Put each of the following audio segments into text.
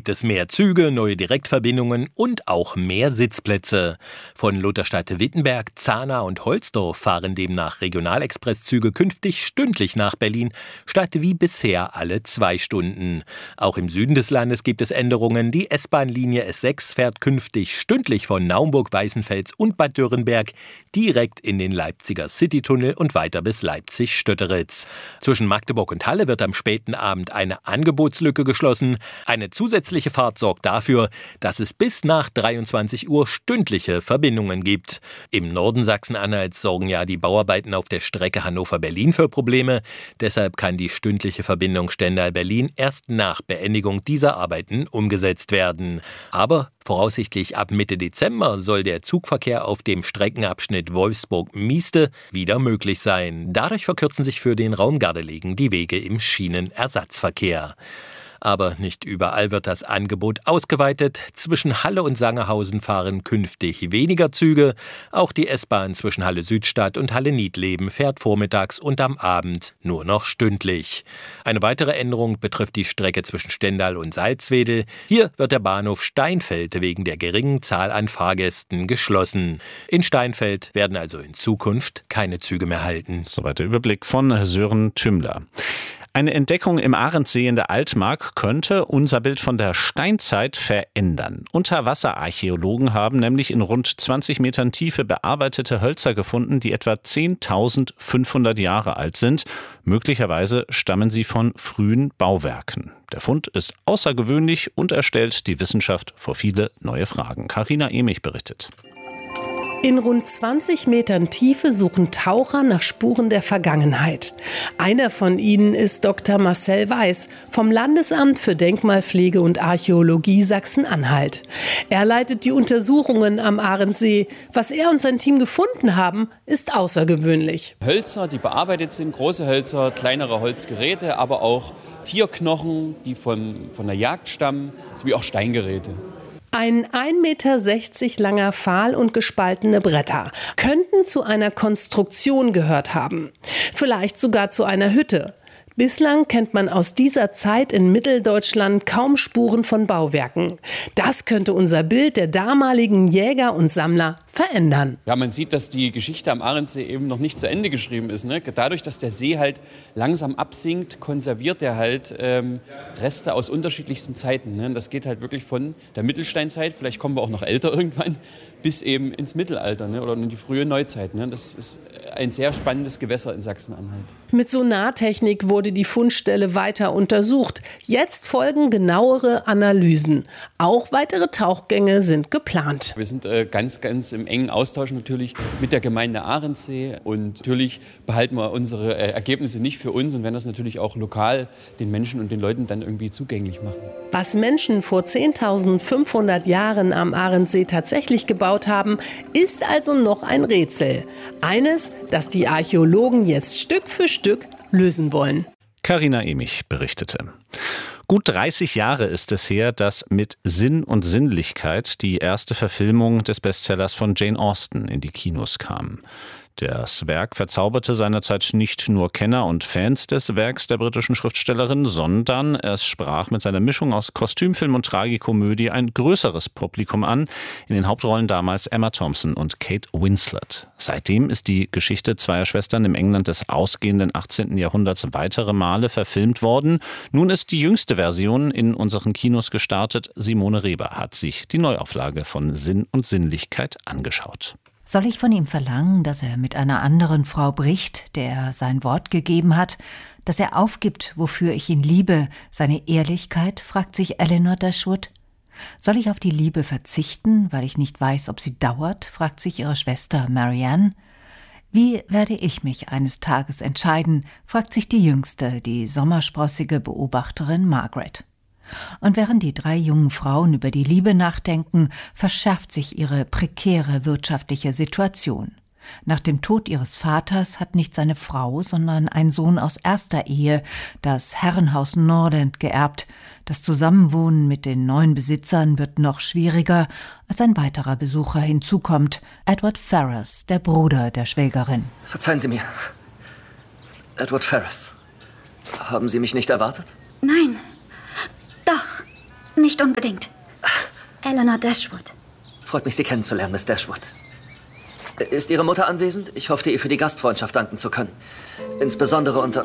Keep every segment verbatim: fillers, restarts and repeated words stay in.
gibt es mehr Züge, neue Direktverbindungen und auch mehr Sitzplätze. Von Lutherstadt-Wittenberg, Zahna und Holzdorf fahren demnach Regionalexpresszüge künftig stündlich nach Berlin, statt wie bisher alle zwei Stunden. Auch im Süden des Landes gibt es Änderungen. Die S-Bahn-Linie S sechs fährt künftig stündlich von Naumburg, Weißenfels und Bad Dürrenberg direkt in den Leipziger Citytunnel und weiter bis Leipzig-Stötteritz. Zwischen Magdeburg und Halle wird am späten Abend eine Angebotslücke geschlossen. Eine zusätzliche Fahrt sorgt dafür, dass es bis nach dreiundzwanzig Uhr stündliche Verbindungen gibt. Im Norden Sachsen-Anhalts sorgen ja die Bauarbeiten auf der Strecke Hannover-Berlin für Probleme. Deshalb kann die stündliche Verbindung Stendal-Berlin erst nach Beendigung dieser Arbeiten umgesetzt werden. Aber voraussichtlich ab Mitte Dezember soll der Zugverkehr auf dem Streckenabschnitt Wolfsburg-Mieste wieder möglich sein. Dadurch verkürzen sich für den Raum Gardelegen die Wege im Schienenersatzverkehr. Aber nicht überall wird das Angebot ausgeweitet. Zwischen Halle und Sangerhausen fahren künftig weniger Züge. Auch die S-Bahn zwischen Halle-Südstadt und Halle-Niedleben fährt vormittags und am Abend nur noch stündlich. Eine weitere Änderung betrifft die Strecke zwischen Stendal und Salzwedel. Hier wird der Bahnhof Steinfeld wegen der geringen Zahl an Fahrgästen geschlossen. In Steinfeld werden also in Zukunft keine Züge mehr halten. Soweit der Überblick von Sören Tümmler. Eine Entdeckung im Arendsee in der Altmark könnte unser Bild von der Steinzeit verändern. Unterwasserarchäologen haben nämlich in rund zwanzig Metern Tiefe bearbeitete Hölzer gefunden, die etwa zehntausendfünfhundert Jahre alt sind. Möglicherweise stammen sie von frühen Bauwerken. Der Fund ist außergewöhnlich und er stellt die Wissenschaft vor viele neue Fragen. Carina Emich berichtet. In rund zwanzig Metern Tiefe suchen Taucher nach Spuren der Vergangenheit. Einer von ihnen ist Doktor Marcel Weiß vom Landesamt für Denkmalpflege und Archäologie Sachsen-Anhalt. Er leitet die Untersuchungen am Arendsee. Was er und sein Team gefunden haben, ist außergewöhnlich. Hölzer, die bearbeitet sind, große Hölzer, kleinere Holzgeräte, aber auch Tierknochen, die von, von der Jagd stammen, sowie auch Steingeräte. Ein ein Meter sechzig langer Pfahl und gespaltene Bretter könnten zu einer Konstruktion gehört haben. Vielleicht sogar zu einer Hütte. Bislang kennt man aus dieser Zeit in Mitteldeutschland kaum Spuren von Bauwerken. Das könnte unser Bild der damaligen Jäger und Sammler verändern. Ja, man sieht, dass die Geschichte am Arendsee eben noch nicht zu Ende geschrieben ist. Ne? Dadurch, dass der See halt langsam absinkt, konserviert er halt ähm, Reste aus unterschiedlichsten Zeiten. Ne? Das geht halt wirklich von der Mittelsteinzeit, vielleicht kommen wir auch noch älter irgendwann, bis eben ins Mittelalter, ne? Oder in die frühe Neuzeit. Ne? Das ist ein sehr spannendes Gewässer in Sachsen-Anhalt. Mit Sonartechnik wurde die Fundstelle weiter untersucht. Jetzt folgen genauere Analysen. Auch weitere Tauchgänge sind geplant. Wir sind äh, ganz, ganz im engen Austausch natürlich mit der Gemeinde Arendsee. Und natürlich behalten wir unsere äh, Ergebnisse nicht für uns und werden das natürlich auch lokal den Menschen und den Leuten dann irgendwie zugänglich machen. Was Menschen vor zehntausendfünfhundert Jahren am Arendsee tatsächlich gebaut haben, ist also noch ein Rätsel. Eines, das die Archäologen jetzt Stück für Stück lösen wollen. Carina Emich berichtete. Gut dreißig Jahre ist es her, dass mit Sinn und Sinnlichkeit die erste Verfilmung des Bestsellers von Jane Austen in die Kinos kam. Das Werk verzauberte seinerzeit nicht nur Kenner und Fans des Werks der britischen Schriftstellerin, sondern es sprach mit seiner Mischung aus Kostümfilm und Tragikomödie ein größeres Publikum an. In den Hauptrollen damals Emma Thompson und Kate Winslet. Seitdem ist die Geschichte zweier Schwestern im England des ausgehenden achtzehnten Jahrhunderts weitere Male verfilmt worden. Nun ist die jüngste Version in unseren Kinos gestartet. Simone Reber hat sich die Neuauflage von Sinn und Sinnlichkeit angeschaut. Soll ich von ihm verlangen, dass er mit einer anderen Frau bricht, der er sein Wort gegeben hat, dass er aufgibt, wofür ich ihn liebe, seine Ehrlichkeit, fragt sich Eleanor Dashwood. Soll ich auf die Liebe verzichten, weil ich nicht weiß, ob sie dauert, fragt sich ihre Schwester Marianne. Wie werde ich mich eines Tages entscheiden, fragt sich die Jüngste, die sommersprossige Beobachterin Margaret. Und während die drei jungen Frauen über die Liebe nachdenken, verschärft sich ihre prekäre wirtschaftliche Situation. Nach dem Tod ihres Vaters hat nicht seine Frau, sondern ein Sohn aus erster Ehe das Herrenhaus Nordend geerbt. Das Zusammenwohnen mit den neuen Besitzern wird noch schwieriger, als ein weiterer Besucher hinzukommt, Edward Ferrars, der Bruder der Schwägerin. Verzeihen Sie mir. Edward Ferrars. Haben Sie mich nicht erwartet? Nein. Doch. Nicht unbedingt. Eleanor Dashwood. Freut mich, Sie kennenzulernen, Miss Dashwood. Ist Ihre Mutter anwesend? Ich hoffte, ihr für die Gastfreundschaft danken zu können. Insbesondere unter...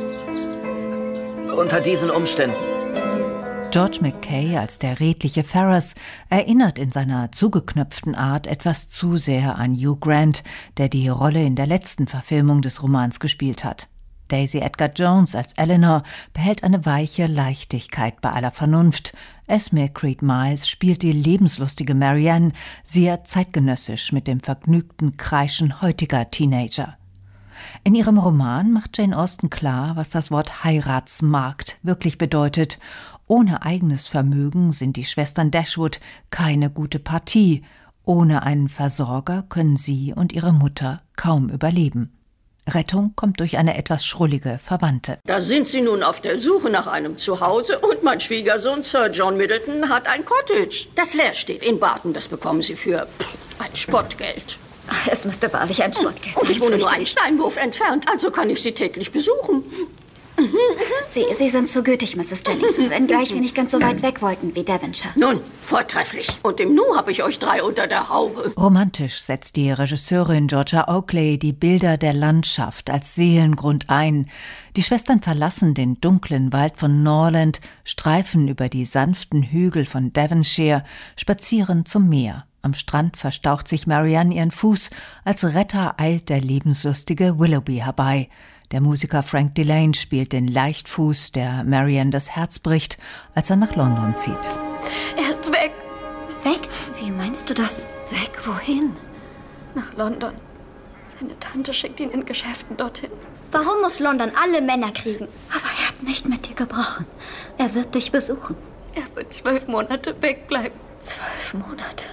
unter diesen Umständen. George Mackay als der redliche Ferrars erinnert in seiner zugeknöpften Art etwas zu sehr an Hugh Grant, der die Rolle in der letzten Verfilmung des Romans gespielt hat. Daisy Edgar Jones als Eleanor behält eine weiche Leichtigkeit bei aller Vernunft. Esme Creed Miles spielt die lebenslustige Marianne, sehr zeitgenössisch mit dem vergnügten Kreischen heutiger Teenager. In ihrem Roman macht Jane Austen klar, was das Wort Heiratsmarkt wirklich bedeutet. Ohne eigenes Vermögen sind die Schwestern Dashwood keine gute Partie. Ohne einen Versorger können sie und ihre Mutter kaum überleben. Rettung kommt durch eine etwas schrullige Verwandte. Da sind sie nun auf der Suche nach einem Zuhause und mein Schwiegersohn Sir John Middleton hat ein Cottage, das leer steht in Barton. Das bekommen sie für ein Spottgeld. Es müsste wahrlich ein Spottgeld sein. Und ich wohne nur einen Steinwurf entfernt, also kann ich sie täglich besuchen. Sie, Sie sind so gütig, Misses Jennings, wenngleich wir nicht ganz so weit weg wollten wie Devonshire. Nun, vortrefflich. Und im Nu habe ich euch drei unter der Haube. Romantisch setzt die Regisseurin Georgia Oakley die Bilder der Landschaft als Seelengrund ein. Die Schwestern verlassen den dunklen Wald von Norland, streifen über die sanften Hügel von Devonshire, spazieren zum Meer. Am Strand verstaucht sich Marianne ihren Fuß. Als Retter eilt der lebenslustige Willoughby herbei. Der Musiker Frank Delane spielt den Leichtfuß, der Marianne das Herz bricht, als er nach London zieht. Er ist weg. Weg? Wie meinst du das? Weg wohin? Nach London. Seine Tante schickt ihn in Geschäften dorthin. Warum muss London alle Männer kriegen? Aber er hat nicht mit dir gebrochen. Er wird dich besuchen. Er wird zwölf Monate wegbleiben. Zwölf Monate?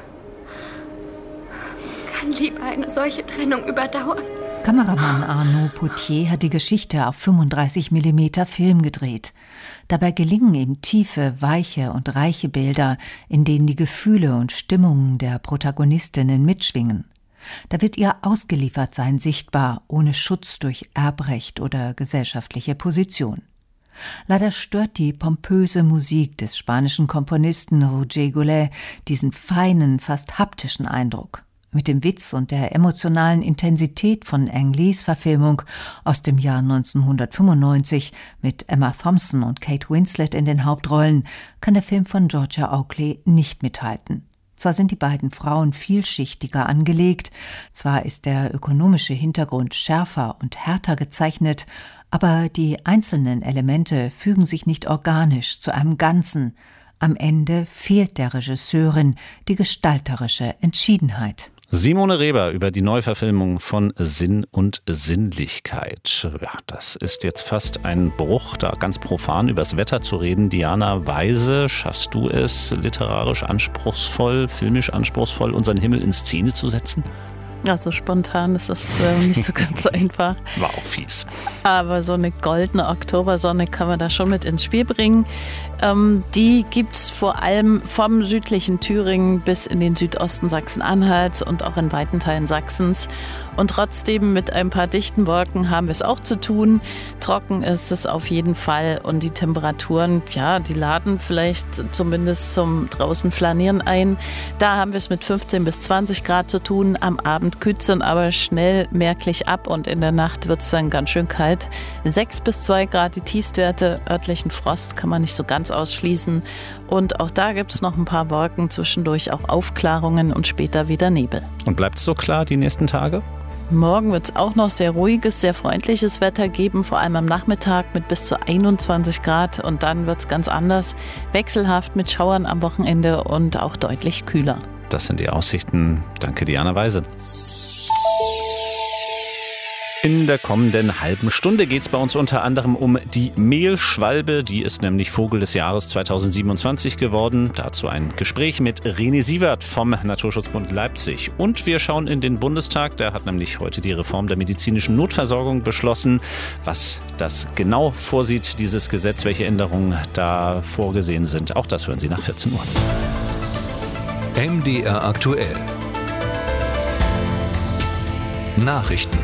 Kann Liebe eine solche Trennung überdauern? Kameramann Arnaud Potier hat die Geschichte auf fünfunddreißig Millimeter Film gedreht. Dabei gelingen ihm tiefe, weiche und reiche Bilder, in denen die Gefühle und Stimmungen der Protagonistinnen mitschwingen. Da wird ihr Ausgeliefertsein sichtbar, ohne Schutz durch Erbrecht oder gesellschaftliche Position. Leider stört die pompöse Musik des spanischen Komponisten Roger Goulet diesen feinen, fast haptischen Eindruck. Mit dem Witz und der emotionalen Intensität von Ang Lees Verfilmung aus dem Jahr neunzehnhundertfünfundneunzig mit Emma Thompson und Kate Winslet in den Hauptrollen kann der Film von Georgia Oakley nicht mithalten. Zwar sind die beiden Frauen vielschichtiger angelegt, zwar ist der ökonomische Hintergrund schärfer und härter gezeichnet, aber die einzelnen Elemente fügen sich nicht organisch zu einem Ganzen. Am Ende fehlt der Regisseurin die gestalterische Entschiedenheit. Simone Reber über die Neuverfilmung von Sinn und Sinnlichkeit. Ja, das ist jetzt fast ein Bruch, da ganz profan übers Wetter zu reden. Diana Weise, schaffst du es, literarisch anspruchsvoll, filmisch anspruchsvoll, unseren Himmel in Szene zu setzen? Ja, so spontan ist das äh, nicht so ganz so einfach. War auch fies. Aber so eine goldene Oktobersonne kann man da schon mit ins Spiel bringen. Ähm, die gibt es vor allem vom südlichen Thüringen bis in den Südosten Sachsen-Anhalts und auch in weiten Teilen Sachsens. Und trotzdem mit ein paar dichten Wolken haben wir es auch zu tun. Trocken ist es auf jeden Fall und die Temperaturen, ja, die laden vielleicht zumindest zum draußen Flanieren ein. Da haben wir es mit fünfzehn bis zwanzig Grad zu tun. Am Abend kühlt es dann aber schnell merklich ab und in der Nacht wird es dann ganz schön kalt. sechs bis zwei Grad die Tiefstwerte, örtlichen Frost kann man nicht so ganz ausschließen. Und auch da gibt es noch ein paar Wolken, zwischendurch auch Aufklärungen und später wieder Nebel. Und bleibt es so klar die nächsten Tage? Morgen wird es auch noch sehr ruhiges, sehr freundliches Wetter geben, vor allem am Nachmittag mit bis zu einundzwanzig Grad. Und dann wird es ganz anders, wechselhaft mit Schauern am Wochenende und auch deutlich kühler. Das sind die Aussichten. Danke, Diana Weise. In der kommenden halben Stunde geht es bei uns unter anderem um die Mehlschwalbe. Die ist nämlich Vogel des Jahres zweitausendsiebenundzwanzig geworden. Dazu ein Gespräch mit René Sievert vom Naturschutzbund Leipzig. Und wir schauen in den Bundestag. Der hat nämlich heute die Reform der medizinischen Notversorgung beschlossen. Was das genau vorsieht, dieses Gesetz, welche Änderungen da vorgesehen sind, auch das hören Sie nach vierzehn Uhr. M D R aktuell. Nachrichten.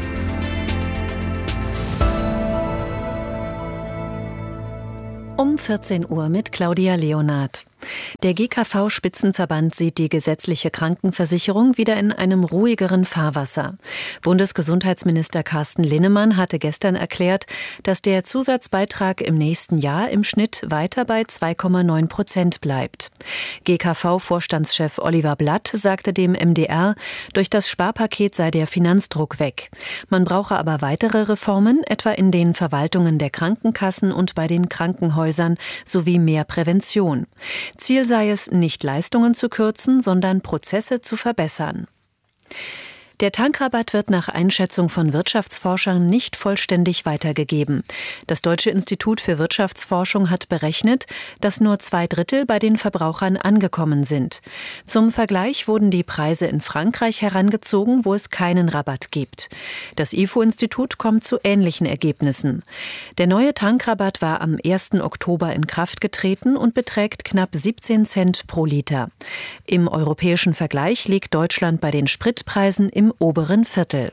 Um vierzehn Uhr mit Claudia Leonard. Der G K V-Spitzenverband sieht die gesetzliche Krankenversicherung wieder in einem ruhigeren Fahrwasser. Bundesgesundheitsminister Carsten Linnemann hatte gestern erklärt, dass der Zusatzbeitrag im nächsten Jahr im Schnitt weiter bei zwei Komma neun Prozent bleibt. G K V-Vorstandschef Oliver Blatt sagte dem M D R, durch das Sparpaket sei der Finanzdruck weg. Man brauche aber weitere Reformen, etwa in den Verwaltungen der Krankenkassen und bei den Krankenhäusern sowie mehr Prävention. Ziel sei es, nicht Leistungen zu kürzen, sondern Prozesse zu verbessern. Der Tankrabatt wird nach Einschätzung von Wirtschaftsforschern nicht vollständig weitergegeben. Das Deutsche Institut für Wirtschaftsforschung hat berechnet, dass nur zwei Drittel bei den Verbrauchern angekommen sind. Zum Vergleich wurden die Preise in Frankreich herangezogen, wo es keinen Rabatt gibt. Das I F O-Institut kommt zu ähnlichen Ergebnissen. Der neue Tankrabatt war am ersten Oktober in Kraft getreten und beträgt knapp siebzehn Cent pro Liter. Im europäischen Vergleich liegt Deutschland bei den Spritpreisen im oberen Viertel.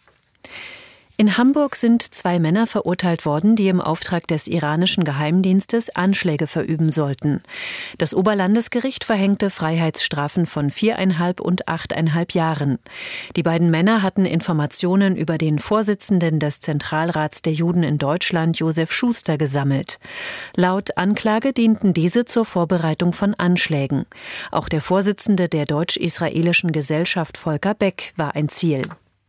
In Hamburg sind zwei Männer verurteilt worden, die im Auftrag des iranischen Geheimdienstes Anschläge verüben sollten. Das Oberlandesgericht verhängte Freiheitsstrafen von viereinhalb und achteinhalb Jahren. Die beiden Männer hatten Informationen über den Vorsitzenden des Zentralrats der Juden in Deutschland, Josef Schuster, gesammelt. Laut Anklage dienten diese zur Vorbereitung von Anschlägen. Auch der Vorsitzende der deutsch-israelischen Gesellschaft, Volker Beck, war ein Ziel.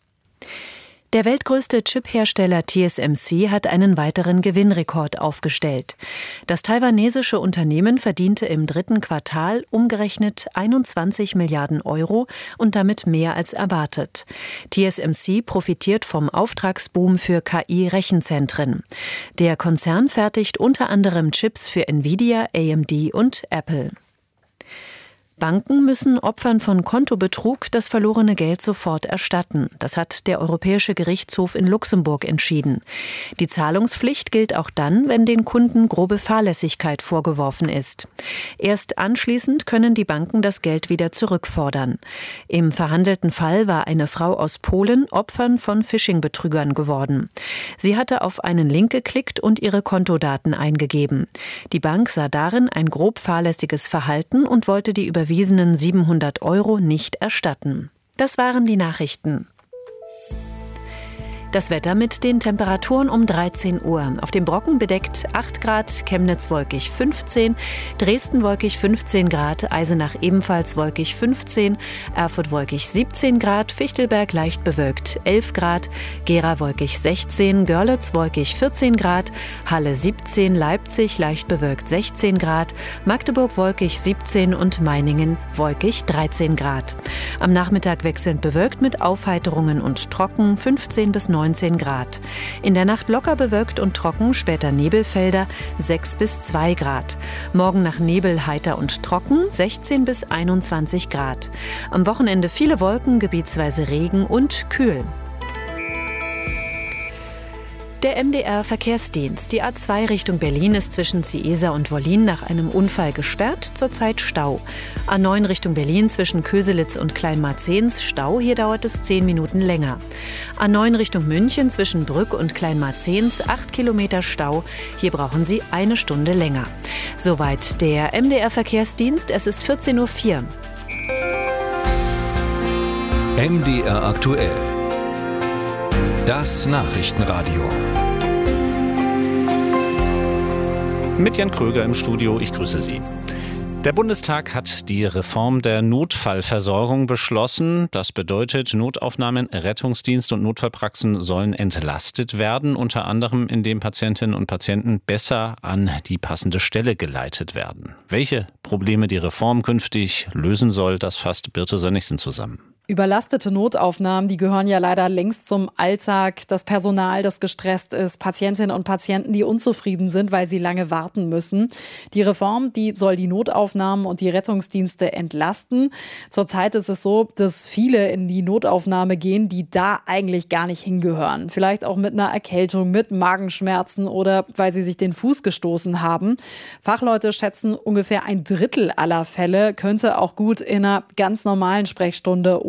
Der weltgrößte Chip-Hersteller T S M C hat einen weiteren Gewinnrekord aufgestellt. Das taiwanesische Unternehmen verdiente im dritten Quartal umgerechnet einundzwanzig Milliarden Euro und damit mehr als erwartet. T S M C profitiert vom Auftragsboom für K I-Rechenzentren. Der Konzern fertigt unter anderem Chips für Nvidia, A M D und Apple. Banken müssen Opfern von Kontobetrug das verlorene Geld sofort erstatten. Das hat der Europäische Gerichtshof in Luxemburg entschieden. Die Zahlungspflicht gilt auch dann, wenn den Kunden grobe Fahrlässigkeit vorgeworfen ist. Erst anschließend können die Banken das Geld wieder zurückfordern. Im verhandelten Fall war eine Frau aus Polen Opfern von Phishing-Betrügern geworden. Sie hatte auf einen Link geklickt und ihre Kontodaten eingegeben. Die Bank sah darin ein grob fahrlässiges Verhalten und wollte die über überwiesenen siebenhundert Euro nicht erstatten. Das waren die Nachrichten. Das Wetter mit den Temperaturen um dreizehn Uhr. Auf dem Brocken bedeckt acht Grad, Chemnitz wolkig fünfzehn, Dresden wolkig fünfzehn Grad, Eisenach ebenfalls wolkig fünfzehn, Erfurt wolkig siebzehn Grad, Fichtelberg leicht bewölkt elf Grad, Gera wolkig sechzehn, Görlitz wolkig vierzehn Grad, Halle siebzehn, Leipzig leicht bewölkt sechzehn Grad, Magdeburg wolkig siebzehn und Meiningen wolkig dreizehn Grad. Am Nachmittag wechselnd bewölkt mit Aufheiterungen und trocken fünfzehn bis neunzehn Grad. In der Nacht locker bewölkt und trocken, später Nebelfelder sechs bis zwei Grad. Morgen nach Nebel heiter und trocken sechzehn bis einundzwanzig Grad. Am Wochenende viele Wolken, gebietsweise Regen und kühl. Der M D R-Verkehrsdienst. Die A zwei Richtung Berlin ist zwischen Ciesa und Wollin nach einem Unfall gesperrt, zurzeit Stau. A neun Richtung Berlin zwischen Köselitz und Kleinmarzens Stau, hier dauert es zehn Minuten länger. A neun Richtung München zwischen Brück und Kleinmarzens acht Kilometer Stau, hier brauchen Sie eine Stunde länger. Soweit der M D R-Verkehrsdienst, es ist vierzehn Uhr vier. M D R aktuell. Das Nachrichtenradio. Mit Jan Kröger im Studio, ich grüße Sie. Der Bundestag hat die Reform der Notfallversorgung beschlossen. Das bedeutet, Notaufnahmen, Rettungsdienst und Notfallpraxen sollen entlastet werden, unter anderem indem Patientinnen und Patienten besser an die passende Stelle geleitet werden. Welche Probleme die Reform künftig lösen soll, das fasst Birte Sönnigsen zusammen. Überlastete Notaufnahmen, die gehören ja leider längst zum Alltag. Das Personal, das gestresst ist, Patientinnen und Patienten, die unzufrieden sind, weil sie lange warten müssen. Die Reform, die soll die Notaufnahmen und die Rettungsdienste entlasten. Zurzeit ist es so, dass viele in die Notaufnahme gehen, die da eigentlich gar nicht hingehören. Vielleicht auch mit einer Erkältung, mit Magenschmerzen oder weil sie sich den Fuß gestoßen haben. Fachleute schätzen, ungefähr ein Drittel aller Fälle könnte auch gut in einer ganz normalen Sprechstunde oder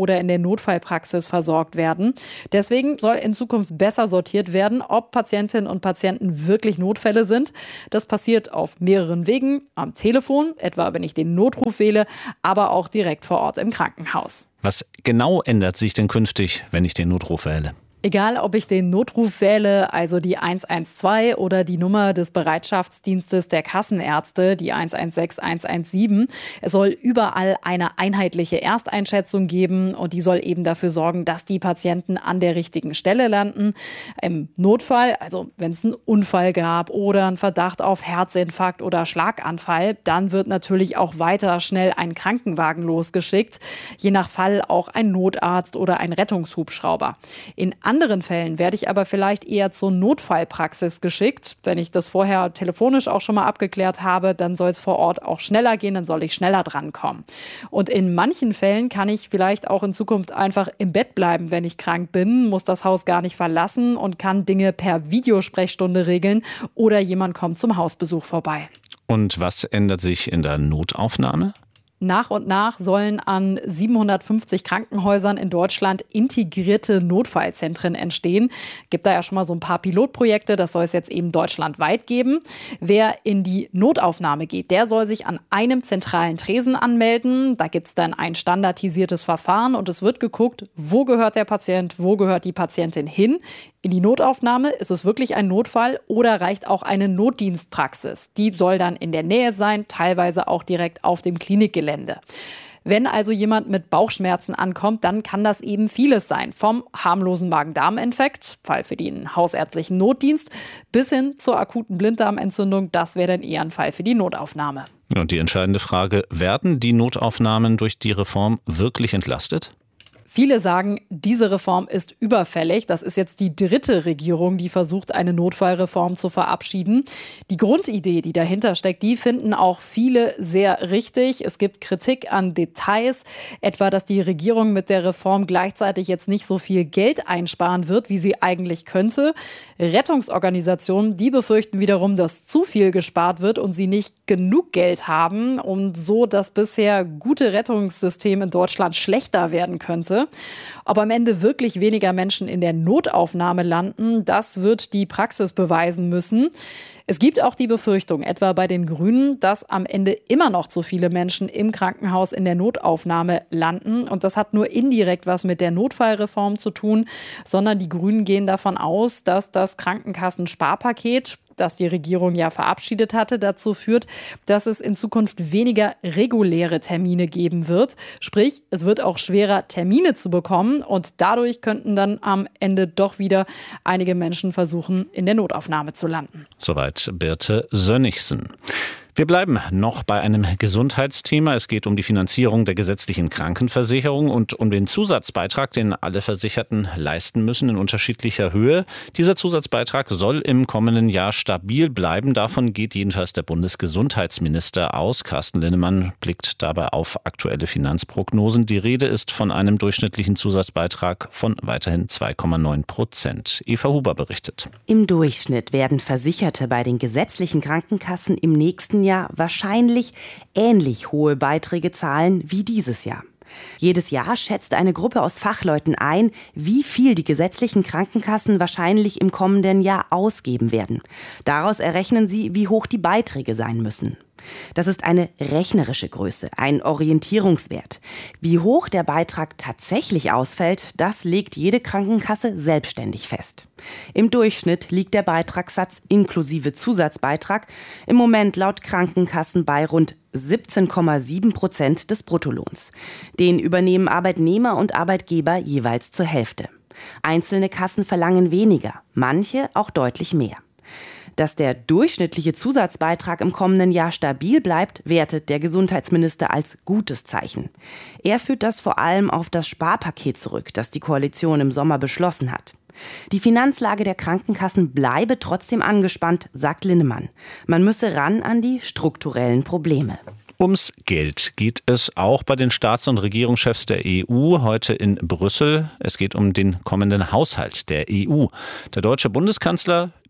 oder in der Notfallpraxis versorgt werden. Deswegen soll in Zukunft besser sortiert werden, ob Patientinnen und Patienten wirklich Notfälle sind. Das passiert auf mehreren Wegen, am Telefon, etwa wenn ich den Notruf wähle, aber auch direkt vor Ort im Krankenhaus. Was genau ändert sich denn künftig, wenn ich den Notruf wähle? Egal, ob ich den Notruf wähle, also die eins eins zwei oder die Nummer des Bereitschaftsdienstes der Kassenärzte, die eins eins sechs eins eins sieben, es soll überall eine einheitliche Ersteinschätzung geben und die soll eben dafür sorgen, dass die Patienten an der richtigen Stelle landen. Im Notfall, also wenn es einen Unfall gab oder einen Verdacht auf Herzinfarkt oder Schlaganfall, dann wird natürlich auch weiter schnell ein Krankenwagen losgeschickt, je nach Fall auch ein Notarzt oder ein Rettungshubschrauber. In anderen Fällen werde ich aber vielleicht eher zur Notfallpraxis geschickt. Wenn ich das vorher telefonisch auch schon mal abgeklärt habe, dann soll es vor Ort auch schneller gehen, dann soll ich schneller drankommen. Und in manchen Fällen kann ich vielleicht auch in Zukunft einfach im Bett bleiben, wenn ich krank bin, muss das Haus gar nicht verlassen und kann Dinge per Videosprechstunde regeln oder jemand kommt zum Hausbesuch vorbei. Und was ändert sich in der Notaufnahme? Nach und nach sollen an siebenhundertfünfzig Krankenhäusern in Deutschland integrierte Notfallzentren entstehen. Gibt da ja schon mal so ein paar Pilotprojekte, das soll es jetzt eben deutschlandweit geben. Wer in die Notaufnahme geht, der soll sich an einem zentralen Tresen anmelden. Da gibt es dann ein standardisiertes Verfahren und es wird geguckt, wo gehört der Patient, wo gehört die Patientin hin. In die Notaufnahme, ist es wirklich ein Notfall oder reicht auch eine Notdienstpraxis? Die soll dann in der Nähe sein, teilweise auch direkt auf dem Klinikgelände. Wenn also jemand mit Bauchschmerzen ankommt, dann kann das eben vieles sein. Vom harmlosen Magen-Darm-Infekt, Fall für den hausärztlichen Notdienst, bis hin zur akuten Blinddarmentzündung. Das wäre dann eher ein Fall für die Notaufnahme. Und die entscheidende Frage, werden die Notaufnahmen durch die Reform wirklich entlastet? Viele sagen, diese Reform ist überfällig. Das ist jetzt die dritte Regierung, die versucht, eine Notfallreform zu verabschieden. Die Grundidee, die dahinter steckt, die finden auch viele sehr richtig. Es gibt Kritik an Details, etwa, dass die Regierung mit der Reform gleichzeitig jetzt nicht so viel Geld einsparen wird, wie sie eigentlich könnte. Rettungsorganisationen, die befürchten wiederum, dass zu viel gespart wird und sie nicht genug Geld haben und so das bisher gute Rettungssystem in Deutschland schlechter werden könnte. Ob am Ende wirklich weniger Menschen in der Notaufnahme landen, das wird die Praxis beweisen müssen. Es gibt auch die Befürchtung, etwa bei den Grünen, dass am Ende immer noch zu viele Menschen im Krankenhaus in der Notaufnahme landen. Und das hat nur indirekt was mit der Notfallreform zu tun, sondern die Grünen gehen davon aus, dass das Krankenkassensparpaket, das die Regierung ja verabschiedet hatte, dazu führt, dass es in Zukunft weniger reguläre Termine geben wird. Sprich, es wird auch schwerer, Termine zu bekommen und dadurch könnten dann am Ende doch wieder einige Menschen versuchen, in der Notaufnahme zu landen. Soweit Birte Sönnigsen. Wir bleiben noch bei einem Gesundheitsthema. Es geht um die Finanzierung der gesetzlichen Krankenversicherung und um den Zusatzbeitrag, den alle Versicherten leisten müssen in unterschiedlicher Höhe. Dieser Zusatzbeitrag soll im kommenden Jahr stabil bleiben. Davon geht jedenfalls der Bundesgesundheitsminister aus. Carsten Linnemann blickt dabei auf aktuelle Finanzprognosen. Die Rede ist von einem durchschnittlichen Zusatzbeitrag von weiterhin zwei Komma neun Prozent. Eva Huber berichtet. Im Durchschnitt werden Versicherte bei den gesetzlichen Krankenkassen im nächsten Jahr Jahr wahrscheinlich ähnlich hohe Beiträge zahlen wie dieses Jahr. Jedes Jahr schätzt eine Gruppe aus Fachleuten ein, wie viel die gesetzlichen Krankenkassen wahrscheinlich im kommenden Jahr ausgeben werden. Daraus errechnen sie, wie hoch die Beiträge sein müssen. Das ist eine rechnerische Größe, ein Orientierungswert. Wie hoch der Beitrag tatsächlich ausfällt, das legt jede Krankenkasse selbstständig fest. Im Durchschnitt liegt der Beitragssatz inklusive Zusatzbeitrag im Moment laut Krankenkassen bei rund siebzehn Komma sieben Prozent des Bruttolohns. Den übernehmen Arbeitnehmer und Arbeitgeber jeweils zur Hälfte. Einzelne Kassen verlangen weniger, manche auch deutlich mehr. Dass der durchschnittliche Zusatzbeitrag im kommenden Jahr stabil bleibt, wertet der Gesundheitsminister als gutes Zeichen. Er führt das vor allem auf das Sparpaket zurück, das die Koalition im Sommer beschlossen hat. Die Finanzlage der Krankenkassen bleibe trotzdem angespannt, sagt Linnemann. Man müsse ran an die strukturellen Probleme. Ums Geld geht es auch bei den Staats- und Regierungschefs der E U heute in Brüssel. Es geht um den kommenden Haushalt der E U. Der deutsche Bundeskanzler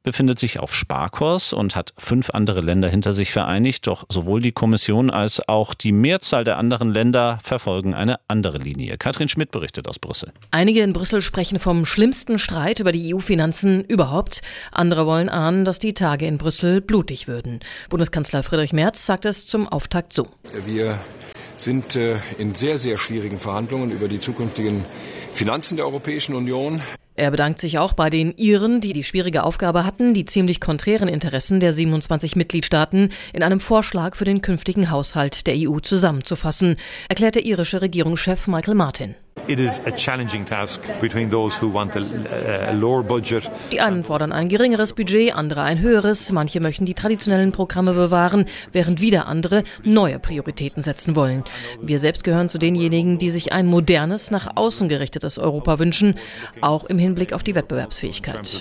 befindet sich auf Sparkurs und hat fünf andere Länder hinter sich vereinigt. Doch sowohl die Kommission als auch die Mehrzahl der anderen Länder verfolgen eine andere Linie. Katrin Schmidt berichtet aus Brüssel. Einige in Brüssel sprechen vom schlimmsten Streit über die E U-Finanzen überhaupt. Andere wollen ahnen, dass die Tage in Brüssel blutig würden. Bundeskanzler Friedrich Merz sagt es zum Auftakt so. Wir sind äh, in sehr, sehr schwierigen Verhandlungen über die zukünftigen Finanzen der Europäischen Union. Er bedankt sich auch bei den Iren, die die schwierige Aufgabe hatten, die ziemlich konträren Interessen der siebenundzwanzig Mitgliedstaaten in einem Vorschlag für den künftigen Haushalt der E U zusammenzufassen, erklärt der irische Regierungschef Michael Martin. It is a challenging task between those who want a, a lower budget. Die einen fordern ein geringeres Budget, andere ein höheres. Manche möchten die traditionellen Programme bewahren, während wieder andere neue Prioritäten setzen wollen. Wir selbst gehören zu denjenigen, die sich ein modernes, nach außen gerichtetes Europa wünschen, auch im Hinblick auf die Wettbewerbsfähigkeit.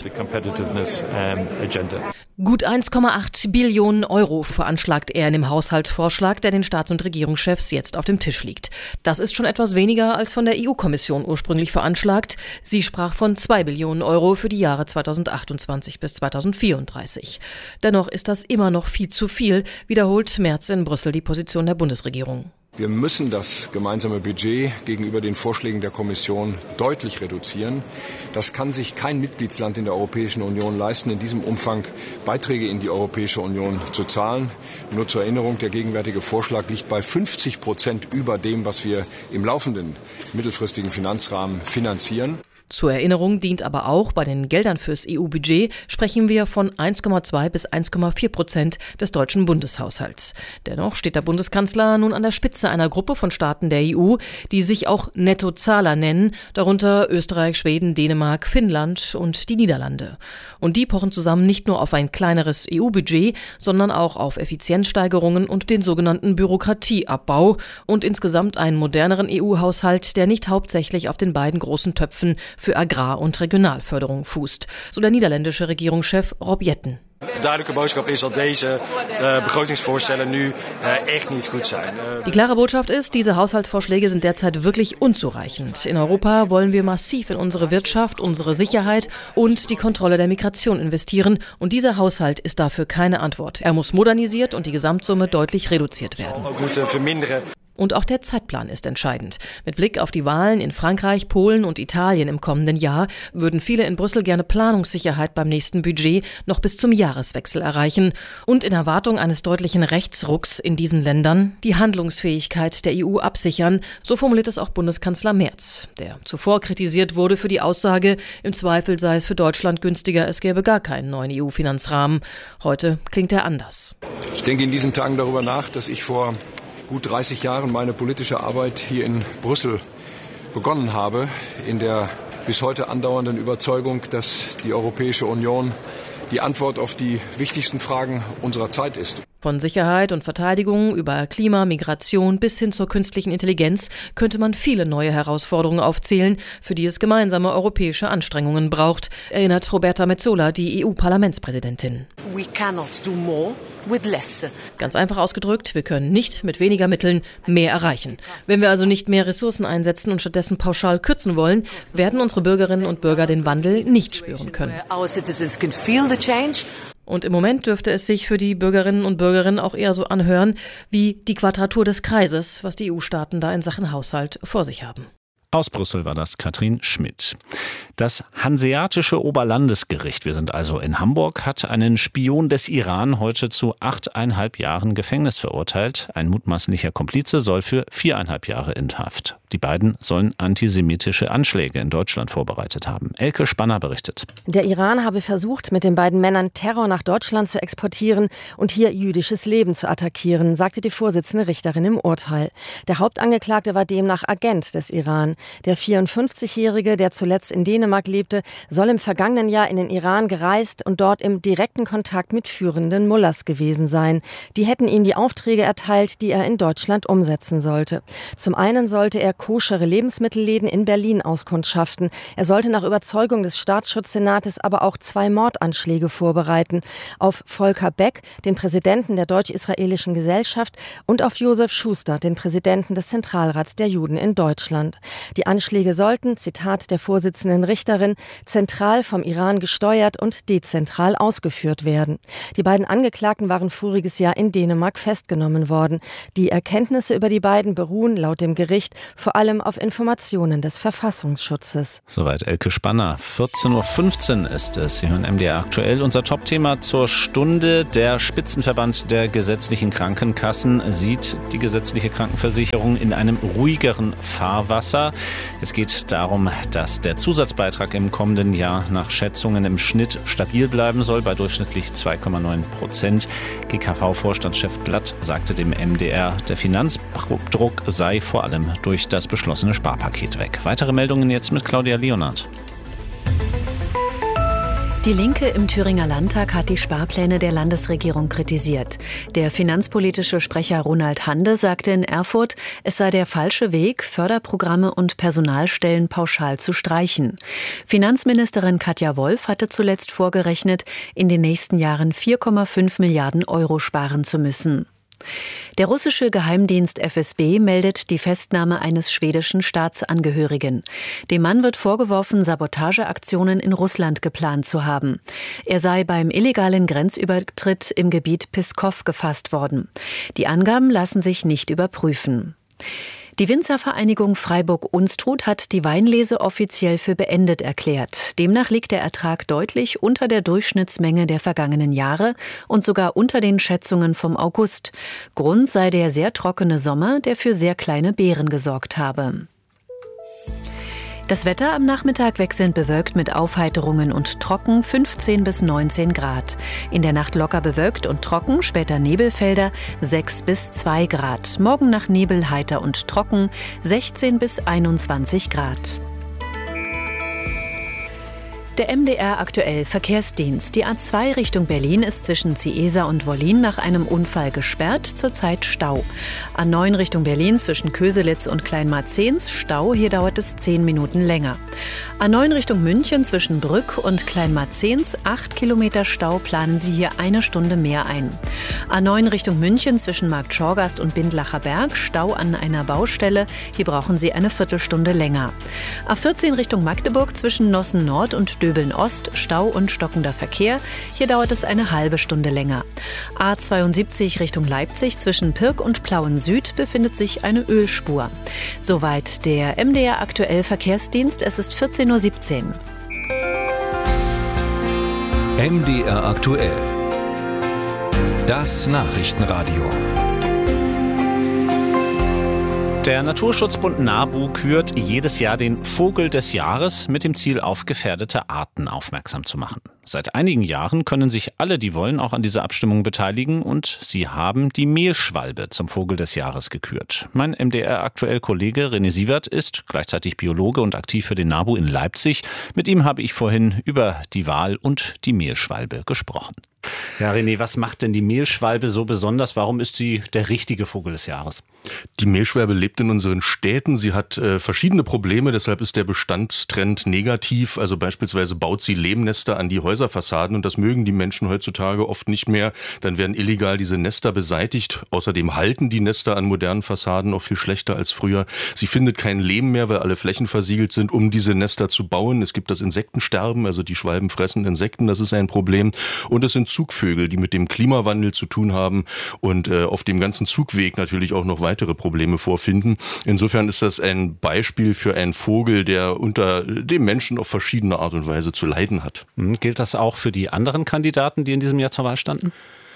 Gut eins Komma acht Billionen Euro veranschlagt er in dem Haushaltsvorschlag, der den Staats- und Regierungschefs jetzt auf dem Tisch liegt. Das ist schon etwas weniger als von der E U-Kommission ursprünglich veranschlagt. Sie sprach von zwei Billionen Euro für die Jahre zweitausendzweiundzwanzig bis zweitausendvierunddreißig. Dennoch ist das immer noch viel zu viel, wiederholt Merz in Brüssel die Position der Bundesregierung. Wir müssen das gemeinsame Budget gegenüber den Vorschlägen der Kommission deutlich reduzieren. Das kann sich kein Mitgliedsland in der Europäischen Union leisten, in diesem Umfang Beiträge in die Europäische Union zu zahlen. Nur zur Erinnerung, der gegenwärtige Vorschlag liegt bei fünfzig Prozent über dem, was wir im laufenden mittelfristigen Finanzrahmen finanzieren. Zur Erinnerung dient aber auch, bei den Geldern fürs E U-Budget sprechen wir von eins Komma zwei bis eins Komma vier Prozent des deutschen Bundeshaushalts. Dennoch steht der Bundeskanzler nun an der Spitze einer Gruppe von Staaten der E U, die sich auch Nettozahler nennen, darunter Österreich, Schweden, Dänemark, Finnland und die Niederlande. Und die pochen zusammen nicht nur auf ein kleineres E U-Budget, sondern auch auf Effizienzsteigerungen und den sogenannten Bürokratieabbau und insgesamt einen moderneren E U-Haushalt, der nicht hauptsächlich auf den beiden großen Töpfen für Agrar- und Regionalförderung fußt, so der niederländische Regierungschef Rob Jetten. Duidelijke boodschap is dat deze uh, begrotingsvoorstellen nu uh, echt niet goed zijn. Die klare Botschaft ist, diese Haushaltsvorschläge sind derzeit wirklich unzureichend. In Europa wollen wir massiv in unsere Wirtschaft, unsere Sicherheit und die Kontrolle der Migration investieren. Und dieser Haushalt ist dafür keine Antwort. Er muss modernisiert und die Gesamtsumme deutlich reduziert werden. Und auch der Zeitplan ist entscheidend. Mit Blick auf die Wahlen in Frankreich, Polen und Italien im kommenden Jahr würden viele in Brüssel gerne Planungssicherheit beim nächsten Budget noch bis zum Jahreswechsel erreichen und in Erwartung eines deutlichen Rechtsrucks in diesen Ländern die Handlungsfähigkeit der E U absichern, so formuliert es auch Bundeskanzler Merz, der zuvor kritisiert wurde für die Aussage, im Zweifel sei es für Deutschland günstiger, es gäbe gar keinen neuen E U-Finanzrahmen. Heute klingt er anders. Ich denke in diesen Tagen darüber nach, dass ich vor gut dreißig Jahren meine politische Arbeit hier in Brüssel begonnen habe, in der bis heute andauernden Überzeugung, dass die Europäische Union die Antwort auf die wichtigsten Fragen unserer Zeit ist. Von Sicherheit und Verteidigung über Klima, Migration bis hin zur künstlichen Intelligenz könnte man viele neue Herausforderungen aufzählen, für die es gemeinsame europäische Anstrengungen braucht, erinnert Roberta Metsola, die E U-Parlamentspräsidentin. We cannot do more with less. Ganz einfach ausgedrückt, wir können nicht mit weniger Mitteln mehr erreichen. Wenn wir also nicht mehr Ressourcen einsetzen und stattdessen pauschal kürzen wollen, werden unsere Bürgerinnen und Bürger den Wandel nicht spüren können. Our citizens can feel the change. Und im Moment dürfte es sich für die Bürgerinnen und Bürger auch eher so anhören wie die Quadratur des Kreises, was die E U-Staaten da in Sachen Haushalt vor sich haben. Aus Brüssel war das Katrin Schmidt. Das Hanseatische Oberlandesgericht, wir sind also in Hamburg, hat einen Spion des Iran heute zu achteinhalb Jahren Gefängnis verurteilt. Ein mutmaßlicher Komplize soll für viereinhalb Jahre in Haft. Die beiden sollen antisemitische Anschläge in Deutschland vorbereitet haben. Elke Spanner berichtet. Der Iran habe versucht, mit den beiden Männern Terror nach Deutschland zu exportieren und hier jüdisches Leben zu attackieren, sagte die Vorsitzende Richterin im Urteil. Der Hauptangeklagte war demnach Agent des Iran. Der vierundfünfzigjährige, der zuletzt in Dänemark lebte, soll im vergangenen Jahr in den Iran gereist und dort im direkten Kontakt mit führenden Mullahs gewesen sein. Die hätten ihm die Aufträge erteilt, die er in Deutschland umsetzen sollte. Zum einen sollte er koschere Lebensmittelläden in Berlin auskundschaften. Er sollte nach Überzeugung des Staatsschutzsenates aber auch zwei Mordanschläge vorbereiten. Auf Volker Beck, den Präsidenten der Deutsch-Israelischen Gesellschaft, und auf Josef Schuster, den Präsidenten des Zentralrats der Juden in Deutschland. Die Anschläge sollten, Zitat der Vorsitzenden Richterin, zentral vom Iran gesteuert und dezentral ausgeführt werden. Die beiden Angeklagten waren voriges Jahr in Dänemark festgenommen worden. Die Erkenntnisse über die beiden beruhen laut dem Gericht vor allem auf Informationen des Verfassungsschutzes. Soweit Elke Spanner. vierzehn Uhr fünfzehn ist es. Sie hören M D R aktuell. Unser Topthema zur Stunde. Der Spitzenverband der gesetzlichen Krankenkassen sieht die gesetzliche Krankenversicherung in einem ruhigeren Fahrwasser. Es geht darum, dass der Zusatzbeitrag im kommenden Jahr nach Schätzungen im Schnitt stabil bleiben soll, bei durchschnittlich zwei Komma neun Prozent. G K V-Vorstandschef Blatt sagte dem M D R, der Finanzdruck sei vor allem durch das beschlossene Sparpaket weg. Weitere Meldungen jetzt mit Claudia Leonard. Die Linke im Thüringer Landtag hat die Sparpläne der Landesregierung kritisiert. Der finanzpolitische Sprecher Ronald Hande sagte in Erfurt, es sei der falsche Weg, Förderprogramme und Personalstellen pauschal zu streichen. Finanzministerin Katja Wolf hatte zuletzt vorgerechnet, in den nächsten Jahren vier Komma fünf Milliarden Euro sparen zu müssen. Der russische Geheimdienst F S B meldet die Festnahme eines schwedischen Staatsangehörigen. Dem Mann wird vorgeworfen, Sabotageaktionen in Russland geplant zu haben. Er sei beim illegalen Grenzübertritt im Gebiet Pskov gefasst worden. Die Angaben lassen sich nicht überprüfen. Die Winzervereinigung Freiburg-Unstrut hat die Weinlese offiziell für beendet erklärt. Demnach liegt der Ertrag deutlich unter der Durchschnittsmenge der vergangenen Jahre und sogar unter den Schätzungen vom August. Grund sei der sehr trockene Sommer, der für sehr kleine Beeren gesorgt habe. Das Wetter am Nachmittag wechselnd bewölkt mit Aufheiterungen und trocken, fünfzehn bis neunzehn Grad. In der Nacht locker bewölkt und trocken, später Nebelfelder, sechs bis zwei Grad. Morgen nach Nebel heiter und trocken, sechzehn bis einundzwanzig Grad. Der M D R aktuell Verkehrsdienst. Die A zwei Richtung Berlin ist zwischen Ziesa und Wollin nach einem Unfall gesperrt, zurzeit Stau. A neun Richtung Berlin zwischen Köselitz und Kleinmarzens Stau, hier dauert es zehn Minuten länger. A neun Richtung München zwischen Brück und Kleinmarzens, acht Kilometer Stau, planen Sie hier eine Stunde mehr ein. A neun Richtung München zwischen Marktschorgast und Bindlacher Berg, Stau an einer Baustelle, hier brauchen Sie eine Viertelstunde länger. A vierzehn Richtung Magdeburg zwischen Nossen Nord und Döbeln Ost, Stau und stockender Verkehr. Hier dauert es eine halbe Stunde länger. A zweiundsiebzig Richtung Leipzig zwischen Pirk und Plauen Süd befindet sich eine Ölspur. Soweit der M D R aktuell Verkehrsdienst. Es ist vierzehn Uhr siebzehn. M D R aktuell. Das Nachrichtenradio. Der Naturschutzbund NABU kürt jedes Jahr den Vogel des Jahres mit dem Ziel, auf gefährdete Arten aufmerksam zu machen. Seit einigen Jahren können sich alle, die wollen, auch an dieser Abstimmung beteiligen und sie haben die Mehlschwalbe zum Vogel des Jahres gekürt. Mein M D R-Aktuell-Kollege René Sievert ist gleichzeitig Biologe und aktiv für den NABU in Leipzig. Mit ihm habe ich vorhin über die Wahl und die Mehlschwalbe gesprochen. Ja, René, was macht denn die Mehlschwalbe so besonders? Warum ist sie der richtige Vogel des Jahres? Die Mehlschwalbe lebt in unseren Städten. Sie hat äh, verschiedene Probleme, deshalb ist der Bestandstrend negativ. Also beispielsweise baut sie Lehmnester an die Häuserfassaden und das mögen die Menschen heutzutage oft nicht mehr. Dann werden illegal diese Nester beseitigt. Außerdem halten die Nester an modernen Fassaden auch viel schlechter als früher. Sie findet keinen Lehm mehr, weil alle Flächen versiegelt sind, um diese Nester zu bauen. Es gibt das Insektensterben, also die Schwalben fressen Insekten, das ist ein Problem. Und es sind Zugvögel, die mit dem Klimawandel zu tun haben und äh, auf dem ganzen Zugweg natürlich auch noch weitere Probleme vorfinden. Insofern ist das ein Beispiel für einen Vogel, der unter dem Menschen auf verschiedene Art und Weise zu leiden hat. Gilt das auch für die anderen Kandidaten, die in diesem Jahr zur Wahl standen?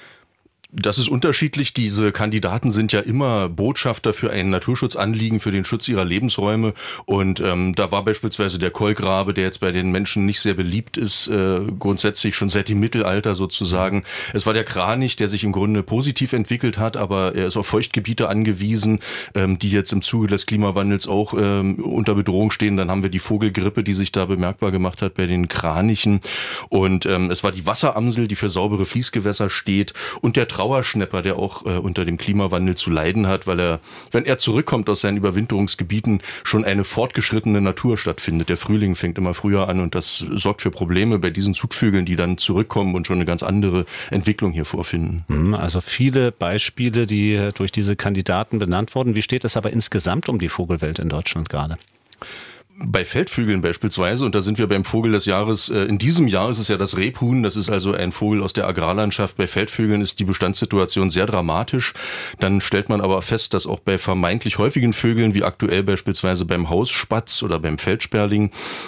Das ist unterschiedlich. Diese Kandidaten sind ja immer Botschafter für ein Naturschutzanliegen, für den Schutz ihrer Lebensräume. Und ähm, da war beispielsweise der Kolkrabe, der jetzt bei den Menschen nicht sehr beliebt ist, äh, grundsätzlich schon seit dem Mittelalter sozusagen. Es war der Kranich, der sich im Grunde positiv entwickelt hat, aber er ist auf Feuchtgebiete angewiesen, ähm, die jetzt im Zuge des Klimawandels auch ähm, unter Bedrohung stehen. Dann haben wir die Vogelgrippe, die sich da bemerkbar gemacht hat bei den Kranichen. Und ähm, es war die Wasseramsel, die für saubere Fließgewässer steht, und der Trauerschnäpper, der auch äh, unter dem Klimawandel zu leiden hat, weil er, wenn er zurückkommt aus seinen Überwinterungsgebieten, schon eine fortgeschrittene Natur stattfindet. Der Frühling fängt immer früher an und das sorgt für Probleme bei diesen Zugvögeln, die dann zurückkommen und schon eine ganz andere Entwicklung hier vorfinden. Also viele Beispiele, die durch diese Kandidaten benannt wurden. Wie steht es aber insgesamt um die Vogelwelt in Deutschland gerade? Bei Feldvögeln beispielsweise, und da sind wir beim Vogel des Jahres, in diesem Jahr ist es ja das Rebhuhn, das ist also ein Vogel aus der Agrarlandschaft. Bei Feldvögeln ist die Bestandssituation sehr dramatisch. Dann stellt man aber fest, dass auch bei vermeintlich häufigen Vögeln, wie aktuell beispielsweise beim Hausspatz oder beim Feldsperling,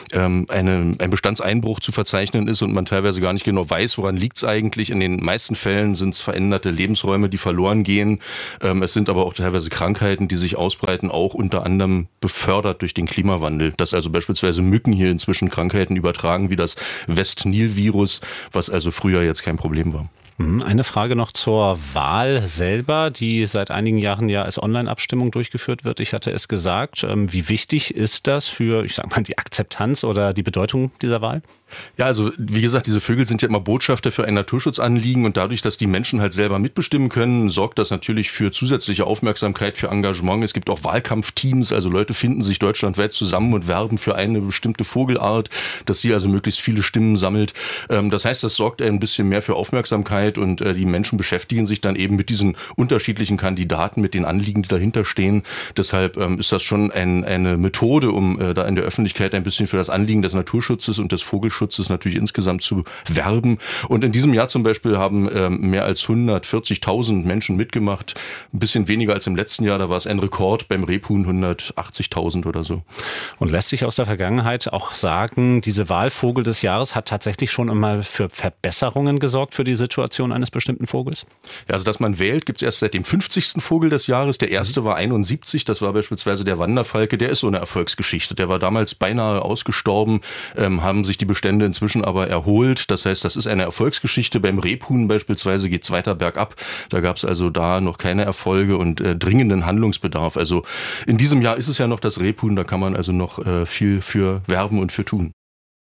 eine, ein Bestandseinbruch zu verzeichnen ist und man teilweise gar nicht genau weiß, woran liegt es eigentlich. In den meisten Fällen sind es veränderte Lebensräume, die verloren gehen. Es sind aber auch teilweise Krankheiten, die sich ausbreiten, auch unter anderem befördert durch den Klimawandel. Dass also beispielsweise Mücken hier inzwischen Krankheiten übertragen, wie das West-Nil-Virus, was also früher jetzt kein Problem war. Eine Frage noch zur Wahl selber, die seit einigen Jahren ja als Online-Abstimmung durchgeführt wird. Ich hatte es gesagt. Wie wichtig ist das für, ich sag mal, die Akzeptanz oder die Bedeutung dieser Wahl? Ja, also wie gesagt, diese Vögel sind ja immer Botschafter für ein Naturschutzanliegen und dadurch, dass die Menschen halt selber mitbestimmen können, sorgt das natürlich für zusätzliche Aufmerksamkeit, für Engagement. Es gibt auch Wahlkampfteams, also Leute finden sich deutschlandweit zusammen und werben für eine bestimmte Vogelart, dass sie also möglichst viele Stimmen sammelt. Das heißt, das sorgt ein bisschen mehr für Aufmerksamkeit und die Menschen beschäftigen sich dann eben mit diesen unterschiedlichen Kandidaten, mit den Anliegen, die dahinter stehen. Deshalb ist das schon ein, eine Methode, um da in der Öffentlichkeit ein bisschen für das Anliegen des Naturschutzes und des Vogelschutzes natürlich insgesamt zu werben. Und in diesem Jahr zum Beispiel haben ähm, mehr als hundertvierzigtausend Menschen mitgemacht. Ein bisschen weniger als im letzten Jahr. Da war es ein Rekord, beim Rebhuhn hundertachtzigtausend oder so. Und lässt sich aus der Vergangenheit auch sagen, diese Wahl Vogel des Jahres hat tatsächlich schon einmal für Verbesserungen gesorgt für die Situation eines bestimmten Vogels? Ja, also dass man wählt, gibt es erst seit dem fünfzigsten Vogel des Jahres. Der erste war einundsiebzig. Das war beispielsweise der Wanderfalke. Der ist so eine Erfolgsgeschichte. Der war damals beinahe ausgestorben, ähm, haben sich die Bestände inzwischen aber erholt. Das heißt, das ist eine Erfolgsgeschichte. Beim Rebhuhn beispielsweise geht es weiter bergab. Da gab es also da noch keine Erfolge und äh, dringenden Handlungsbedarf. Also in diesem Jahr ist es ja noch das Rebhuhn, da kann man also noch äh, viel für werben und für tun.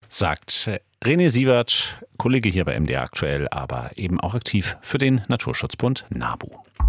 Sagt René Sievert, Kollege hier bei M D R aktuell, aber eben auch aktiv für den Naturschutzbund NABU.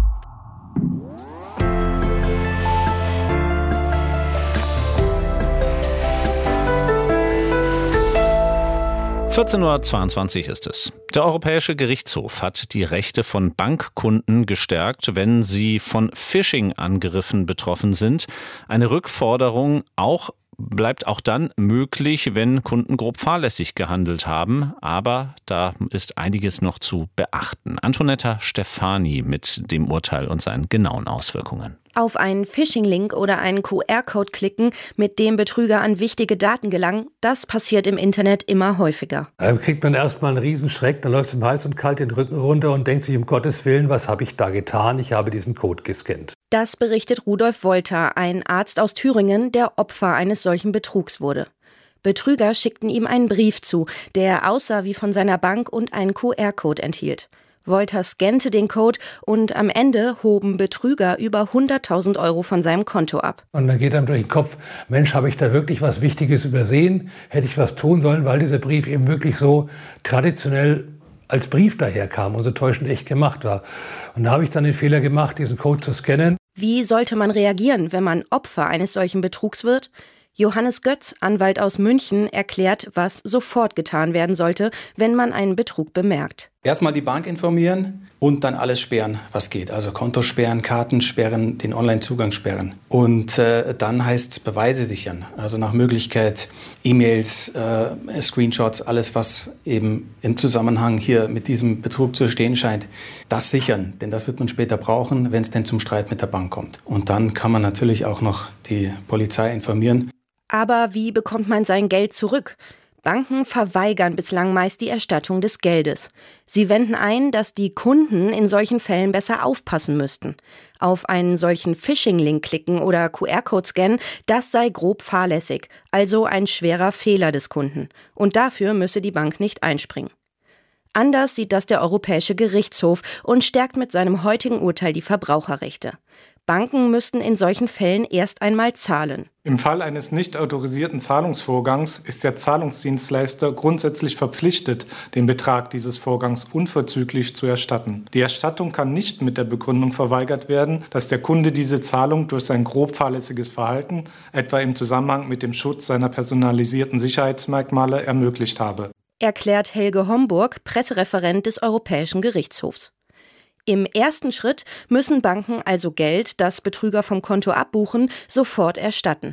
vierzehn Uhr zweiundzwanzig ist es. Der Europäische Gerichtshof hat die Rechte von Bankkunden gestärkt, wenn sie von Phishing-Angriffen betroffen sind. Eine Rückforderung auch bleibt auch dann möglich, wenn Kunden grob fahrlässig gehandelt haben. Aber da ist einiges noch zu beachten. Antonetta Stefani mit dem Urteil und seinen genauen Auswirkungen. Auf einen Phishing-Link oder einen Q R-Code klicken, mit dem Betrüger an wichtige Daten gelangen, das passiert im Internet immer häufiger. Da kriegt man erstmal einen Riesenschreck, dann läuft es im Hals und kalt den Rücken runter und denkt sich, um Gottes Willen, was habe ich da getan? Ich habe diesen Code gescannt. Das berichtet Rudolf Wolter, ein Arzt aus Thüringen, der Opfer eines solchen Betrugs wurde. Betrüger schickten ihm einen Brief zu, der aussah wie von seiner Bank und einen Q R-Code enthielt. Wolter scannte den Code und am Ende hoben Betrüger über hunderttausend Euro von seinem Konto ab. Und dann geht einem durch den Kopf, Mensch, habe ich da wirklich was Wichtiges übersehen? Hätte ich was tun sollen, weil dieser Brief eben wirklich so traditionell als Brief daherkam und so täuschend echt gemacht war. Und da habe ich dann den Fehler gemacht, diesen Code zu scannen. Wie sollte man reagieren, wenn man Opfer eines solchen Betrugs wird? Johannes Götz, Anwalt aus München, erklärt, was sofort getan werden sollte, wenn man einen Betrug bemerkt. Erstmal die Bank informieren und dann alles sperren, was geht. Also Konto sperren, Karten sperren, den Online-Zugang sperren. Und äh, dann heißt es Beweise sichern. Also nach Möglichkeit E-Mails, äh, Screenshots, alles, was eben im Zusammenhang hier mit diesem Betrug zu stehen scheint, das sichern. Denn das wird man später brauchen, wenn es denn zum Streit mit der Bank kommt. Und dann kann man natürlich auch noch die Polizei informieren. Aber wie bekommt man sein Geld zurück? Banken verweigern bislang meist die Erstattung des Geldes. Sie wenden ein, dass die Kunden in solchen Fällen besser aufpassen müssten. Auf einen solchen Phishing-Link klicken oder Q R-Code scannen, das sei grob fahrlässig, also ein schwerer Fehler des Kunden. Und dafür müsse die Bank nicht einspringen. Anders sieht das der Europäische Gerichtshof und stärkt mit seinem heutigen Urteil die Verbraucherrechte. Banken müssten in solchen Fällen erst einmal zahlen. Im Fall eines nicht autorisierten Zahlungsvorgangs ist der Zahlungsdienstleister grundsätzlich verpflichtet, den Betrag dieses Vorgangs unverzüglich zu erstatten. Die Erstattung kann nicht mit der Begründung verweigert werden, dass der Kunde diese Zahlung durch sein grob fahrlässiges Verhalten, etwa im Zusammenhang mit dem Schutz seiner personalisierten Sicherheitsmerkmale, ermöglicht habe. Erklärt Helge Homburg, Pressereferent des Europäischen Gerichtshofs. Im ersten Schritt müssen Banken also Geld, das Betrüger vom Konto abbuchen, sofort erstatten.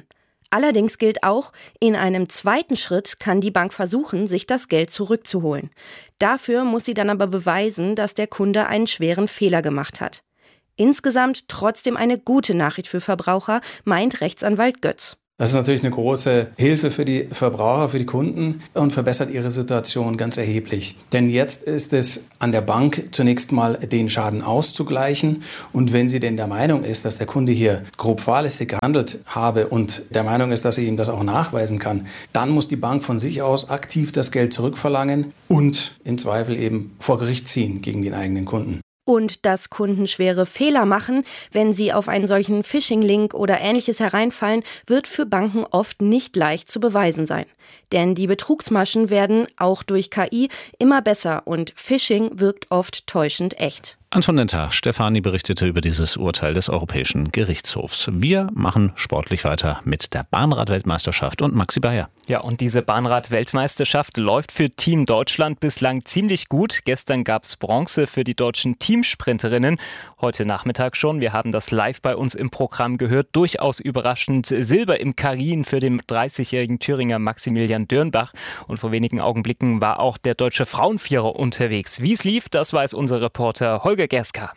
Allerdings gilt auch, in einem zweiten Schritt kann die Bank versuchen, sich das Geld zurückzuholen. Dafür muss sie dann aber beweisen, dass der Kunde einen schweren Fehler gemacht hat. Insgesamt trotzdem eine gute Nachricht für Verbraucher, meint Rechtsanwalt Götz. Das ist natürlich eine große Hilfe für die Verbraucher, für die Kunden und verbessert ihre Situation ganz erheblich. Denn jetzt ist es an der Bank zunächst mal, den Schaden auszugleichen. Und wenn sie denn der Meinung ist, dass der Kunde hier grob fahrlässig gehandelt habe und der Meinung ist, dass sie ihm das auch nachweisen kann, dann muss die Bank von sich aus aktiv das Geld zurückverlangen und im Zweifel eben vor Gericht ziehen gegen den eigenen Kunden. Und dass Kunden schwere Fehler machen, wenn sie auf einen solchen Phishing-Link oder Ähnliches hereinfallen, wird für Banken oft nicht leicht zu beweisen sein. Denn die Betrugsmaschen werden, auch durch K I, immer besser und Phishing wirkt oft täuschend echt. Antonetta Stefani berichtete über dieses Urteil des Europäischen Gerichtshofs. Wir machen sportlich weiter mit der Bahnrad-Weltmeisterschaft und Maxi Bayer. Ja, und diese Bahnrad-Weltmeisterschaft läuft für Team Deutschland bislang ziemlich gut. Gestern gab es Bronze für die deutschen Teamsprinterinnen. Heute Nachmittag schon. Wir haben das live bei uns im Programm gehört. Durchaus überraschend Silber im Karin für den dreißigjährigen Thüringer Maximilian Dürnbach. Und vor wenigen Augenblicken war auch der deutsche Frauenvierer unterwegs. Wie es lief, das weiß unser Reporter Holger Gerska.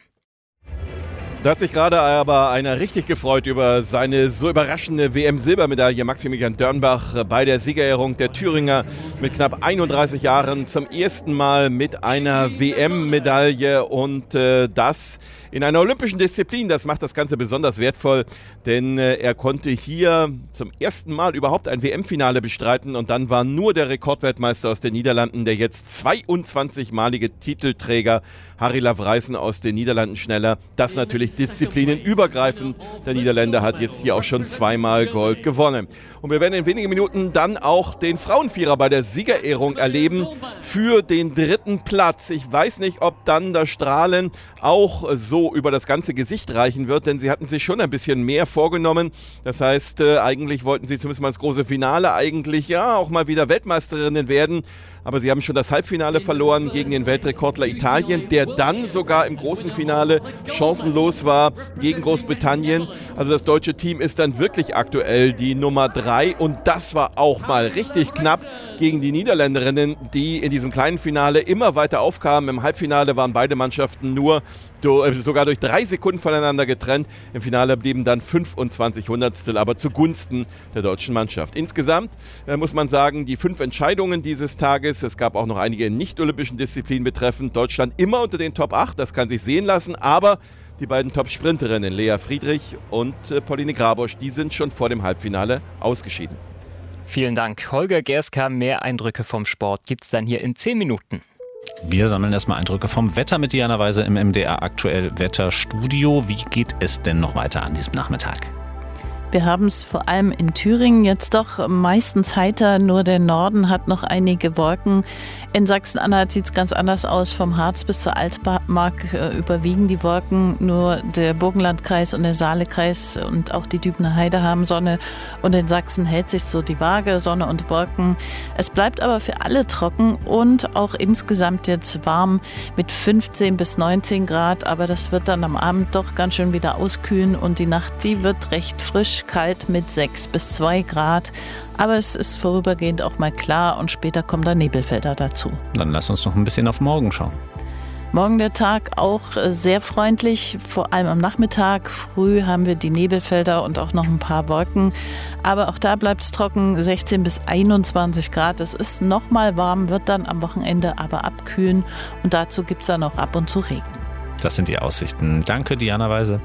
Da hat sich gerade aber einer richtig gefreut über seine so überraschende W M-Silbermedaille. Maximilian Dürnbach bei der Siegerehrung der Thüringer mit knapp einunddreißig Jahren zum ersten Mal mit einer W M-Medaille und äh, das in einer olympischen Disziplin. Das macht das Ganze besonders wertvoll, denn äh, er konnte hier zum ersten Mal überhaupt ein W M-Finale bestreiten und dann war nur der Rekordweltmeister aus den Niederlanden, der jetzt zweiundzwanzigmalige Titelträger Harry Lavrijsen aus den Niederlanden schneller. Das natürlich disziplinenübergreifend. Der Niederländer hat jetzt hier auch schon zweimal Gold gewonnen. Und wir werden in wenigen Minuten dann auch den Frauenvierer bei der Siegerehrung erleben für den dritten Platz. Ich weiß nicht, ob dann das Strahlen auch so über das ganze Gesicht reichen wird, denn sie hatten sich schon ein bisschen mehr vorgenommen. Das heißt, äh, eigentlich wollten sie zumindest mal ins große Finale, eigentlich ja auch mal wieder Weltmeisterinnen werden. Aber sie haben schon das Halbfinale verloren gegen den Weltrekordler Italien, der dann sogar im großen Finale chancenlos war gegen Großbritannien. Also das deutsche Team ist dann wirklich aktuell die Nummer drei und das war auch mal richtig knapp gegen die Niederländerinnen, die in diesem kleinen Finale immer weiter aufkamen. Im Halbfinale waren beide Mannschaften nur sogar durch drei Sekunden voneinander getrennt. Im Finale blieben dann fünfundzwanzig Hundertstel, aber zugunsten der deutschen Mannschaft. Insgesamt äh, muss man sagen, die fünf Entscheidungen dieses Tages, es gab auch noch einige nicht-olympischen Disziplinen betreffend Deutschland immer unter den Top acht, das kann sich sehen lassen, aber die beiden Top-Sprinterinnen, Lea Friedrich und äh, Pauline Grabosch, die sind schon vor dem Halbfinale ausgeschieden. Vielen Dank, Holger Gerska. Mehr Eindrücke vom Sport gibt's dann hier in zehn Minuten. Wir sammeln erstmal Eindrücke vom Wetter mit Diana Weise im M D R Aktuell Wetterstudio. Wie geht es denn noch weiter an diesem Nachmittag? Wir haben es vor allem in Thüringen jetzt doch meistens heiter, nur der Norden hat noch einige Wolken. In Sachsen-Anhalt sieht es ganz anders aus, vom Harz bis zur Altmark äh, überwiegen die Wolken. Nur der Burgenlandkreis und der Saalekreis und auch die Dübener Heide haben Sonne und in Sachsen hält sich so die Waage, Sonne und Wolken. Es bleibt aber für alle trocken und auch insgesamt jetzt warm mit fünfzehn bis neunzehn Grad, aber das wird dann am Abend doch ganz schön wieder auskühlen und die Nacht, die wird recht frisch. Kalt mit sechs bis zwei Grad, aber es ist vorübergehend auch mal klar und später kommen da Nebelfelder dazu. Dann lass uns noch ein bisschen auf morgen schauen. Morgen der Tag auch sehr freundlich, vor allem am Nachmittag. Früh haben wir die Nebelfelder und auch noch ein paar Wolken, aber auch da bleibt es trocken, sechzehn bis einundzwanzig Grad. Es ist noch mal warm, wird dann am Wochenende aber abkühlen und dazu gibt es dann auch ab und zu Regen. Das sind die Aussichten. Danke, Diana Weise.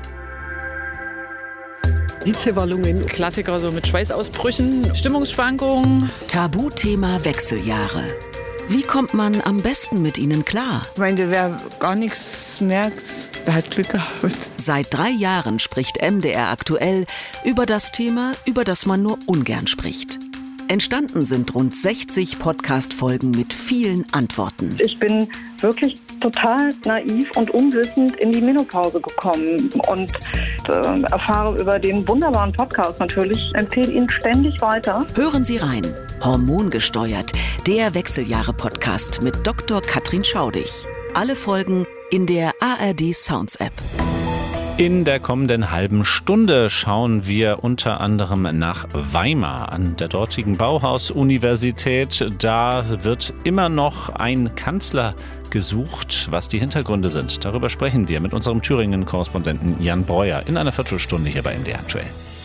Hitzewallungen, Klassiker so mit Schweißausbrüchen, Stimmungsschwankungen. Tabuthema Wechseljahre. Wie kommt man am besten mit ihnen klar? Ich meine, wer gar nichts merkt, der hat Glück gehabt. Seit drei Jahren spricht M D R Aktuell über das Thema, über das man nur ungern spricht. Entstanden sind rund sechzig Podcast-Folgen mit vielen Antworten. Ich bin wirklich total naiv und unwissend in die Menopause gekommen und äh, erfahre über den wunderbaren Podcast natürlich, empfehle ihn ständig weiter. Hören Sie rein. Hormongesteuert, der Wechseljahre-Podcast mit Doktor Katrin Schaudig. Alle Folgen in der A R D Sounds App. In der kommenden halben Stunde schauen wir unter anderem nach Weimar an der dortigen Bauhaus-Universität. Da wird immer noch ein Kanzler gesucht. Was die Hintergründe sind, darüber sprechen wir mit unserem Thüringen-Korrespondenten Jan Breuer in einer Viertelstunde hier bei M D R aktuell.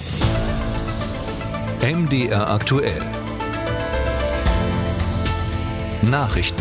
M D R aktuell. Nachrichten.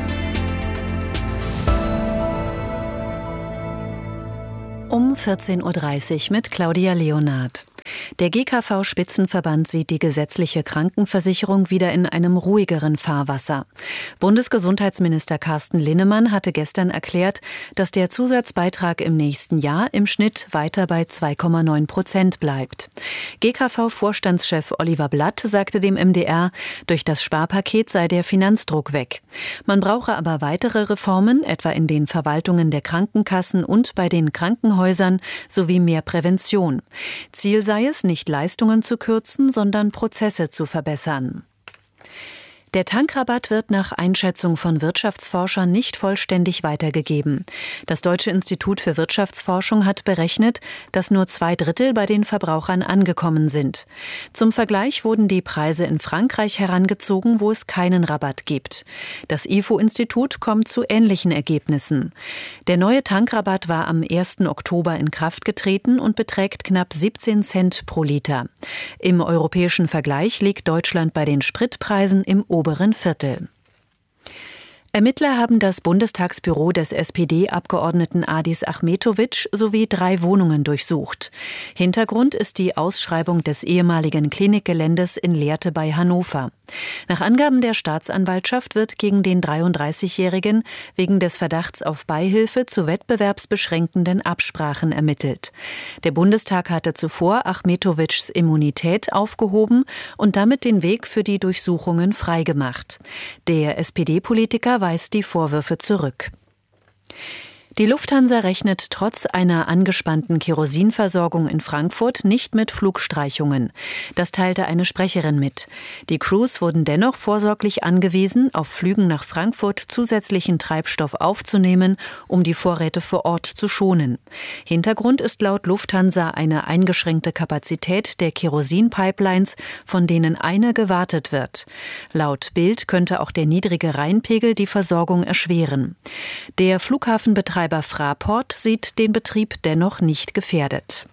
Um vierzehn Uhr dreißig mit Claudia Leonard. Der G K V-Spitzenverband sieht die gesetzliche Krankenversicherung wieder in einem ruhigeren Fahrwasser. Bundesgesundheitsminister Carsten Linnemann hatte gestern erklärt, dass der Zusatzbeitrag im nächsten Jahr im Schnitt weiter bei zwei Komma neun Prozent bleibt. G K V-Vorstandschef Oliver Blatt sagte dem M D R, durch das Sparpaket sei der Finanzdruck weg. Man brauche aber weitere Reformen, etwa in den Verwaltungen der Krankenkassen und bei den Krankenhäusern, sowie mehr Prävention. Ziel sei es, nicht Leistungen zu kürzen, sondern Prozesse zu verbessern. Der Tankrabatt wird nach Einschätzung von Wirtschaftsforschern nicht vollständig weitergegeben. Das Deutsche Institut für Wirtschaftsforschung hat berechnet, dass nur zwei Drittel bei den Verbrauchern angekommen sind. Zum Vergleich wurden die Preise in Frankreich herangezogen, wo es keinen Rabatt gibt. Das I F O-Institut kommt zu ähnlichen Ergebnissen. Der neue Tankrabatt war am ersten Oktober in Kraft getreten und beträgt knapp siebzehn Cent pro Liter. Im europäischen Vergleich liegt Deutschland bei den Spritpreisen im oberen Viertel. Ermittler haben das Bundestagsbüro des S P D-Abgeordneten Adis Achmetović sowie drei Wohnungen durchsucht. Hintergrund ist die Ausschreibung des ehemaligen Klinikgeländes in Lehrte bei Hannover. Nach Angaben der Staatsanwaltschaft wird gegen den dreiunddreißigjährigen wegen des Verdachts auf Beihilfe zu wettbewerbsbeschränkenden Absprachen ermittelt. Der Bundestag hatte zuvor Achmetovićs Immunität aufgehoben und damit den Weg für die Durchsuchungen freigemacht. Der S P D-Politiker weist die Vorwürfe zurück. Die Lufthansa rechnet trotz einer angespannten Kerosinversorgung in Frankfurt nicht mit Flugstreichungen. Das teilte eine Sprecherin mit. Die Crews wurden dennoch vorsorglich angewiesen, auf Flügen nach Frankfurt zusätzlichen Treibstoff aufzunehmen, um die Vorräte vor Ort zu schonen. Hintergrund ist laut Lufthansa eine eingeschränkte Kapazität der Kerosin-Pipelines, von denen eine gewartet wird. Laut Bild könnte auch der niedrige Rheinpegel die Versorgung erschweren. Der Flughafenbetreiber Fraport sieht den Betrieb dennoch nicht gefährdet.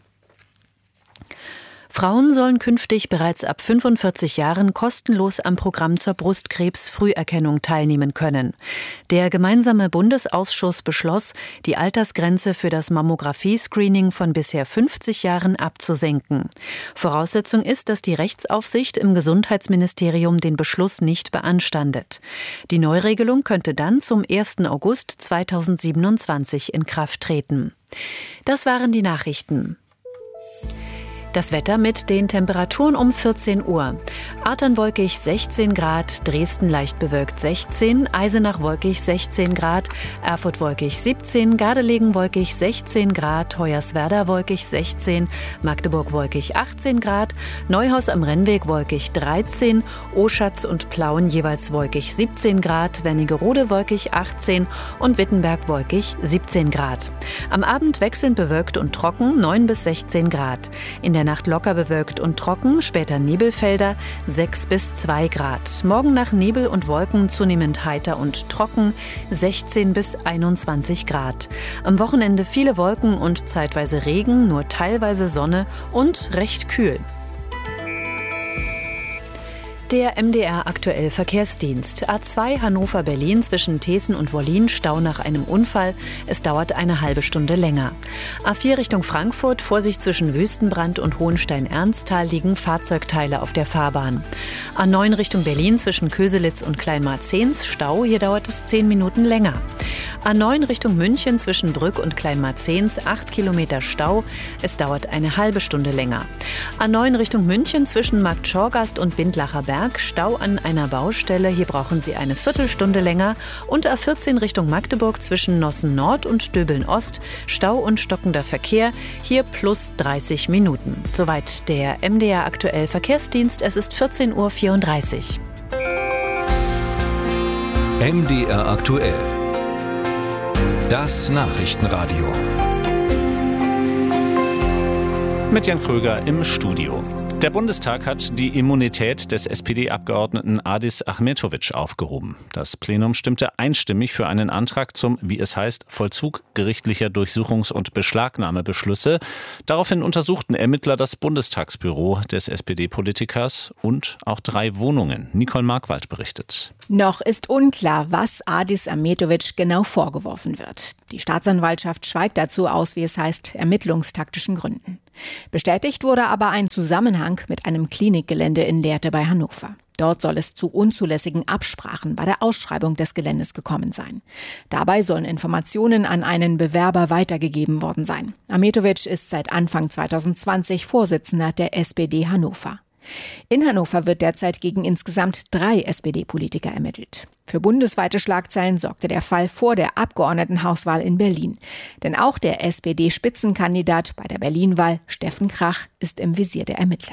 Frauen sollen künftig bereits ab fünfundvierzig Jahren kostenlos am Programm zur Brustkrebsfrüherkennung teilnehmen können. Der gemeinsame Bundesausschuss beschloss, die Altersgrenze für das Mammographie-Screening von bisher fünfzig Jahren abzusenken. Voraussetzung ist, dass die Rechtsaufsicht im Gesundheitsministerium den Beschluss nicht beanstandet. Die Neuregelung könnte dann zum ersten August zweitausendsiebenundzwanzig in Kraft treten. Das waren die Nachrichten. Das Wetter mit den Temperaturen um vierzehn Uhr. Adern wolkig sechzehn Grad, Dresden leicht bewölkt sechzehn, Eisenach wolkig sechzehn Grad, Erfurt wolkig siebzehn, Gardelegen wolkig sechzehn Grad, Hoyerswerda wolkig sechzehn, Magdeburg wolkig achtzehn Grad, Neuhaus am Rennweg wolkig dreizehn, Oschatz und Plauen jeweils wolkig siebzehn Grad, Wernigerode wolkig achtzehn und Wittenberg wolkig siebzehn Grad. Am Abend wechselnd bewölkt und trocken neun bis sechzehn Grad. In der Nacht locker bewölkt und trocken, später Nebelfelder sechs bis zwei Grad. Morgen nach Nebel und Wolken zunehmend heiter und trocken sechzehn bis einundzwanzig Grad. Am Wochenende viele Wolken und zeitweise Regen, nur teilweise Sonne und recht kühl. Der M D R aktuell Verkehrsdienst. A zwei Hannover-Berlin zwischen Thesen und Wollin, Stau nach einem Unfall. Es dauert eine halbe Stunde länger. A vier Richtung Frankfurt, Vorsicht zwischen Wüstenbrand und Hohenstein-Ernsthal liegen Fahrzeugteile auf der Fahrbahn. A neun Richtung Berlin zwischen Köselitz und Kleinmarzens, Stau, hier dauert es zehn Minuten länger. A neun Richtung München zwischen Brück und Kleinmarzens, acht Kilometer Stau, es dauert eine halbe Stunde länger. A neun Richtung München zwischen Markt Schorgast und Bindlacher Berg, Stau an einer Baustelle, hier brauchen Sie eine Viertelstunde länger. Und A vierzehn Richtung Magdeburg zwischen Nossen Nord und Döbeln Ost, Stau und stockender Verkehr, hier plus dreißig Minuten. Soweit der M D R aktuell Verkehrsdienst, es ist vierzehn Uhr vierunddreißig. M D R aktuell. Das Nachrichtenradio. Mit Jan Kröger im Studio. Der Bundestag hat die Immunität des S P D-Abgeordneten Adis Ahmetović aufgehoben. Das Plenum stimmte einstimmig für einen Antrag zum, wie es heißt, Vollzug gerichtlicher Durchsuchungs- und Beschlagnahmebeschlüsse. Daraufhin untersuchten Ermittler das Bundestagsbüro des S P D-Politikers und auch drei Wohnungen. Nicole Markwald berichtet. Noch ist unklar, was Adis Ahmetović genau vorgeworfen wird. Die Staatsanwaltschaft schweigt dazu aus, wie es heißt, ermittlungstaktischen Gründen. Bestätigt wurde aber ein Zusammenhang mit einem Klinikgelände in Lehrte bei Hannover. Dort soll es zu unzulässigen Absprachen bei der Ausschreibung des Geländes gekommen sein. Dabei sollen Informationen an einen Bewerber weitergegeben worden sein. Ahmetović ist seit Anfang zwanzig zwanzig Vorsitzender der S P D Hannover. In Hannover wird derzeit gegen insgesamt drei S P D-Politiker ermittelt. Für bundesweite Schlagzeilen sorgte der Fall vor der Abgeordnetenhauswahl in Berlin. Denn auch der S P D-Spitzenkandidat bei der Berlin-Wahl, Steffen Krach, ist im Visier der Ermittler.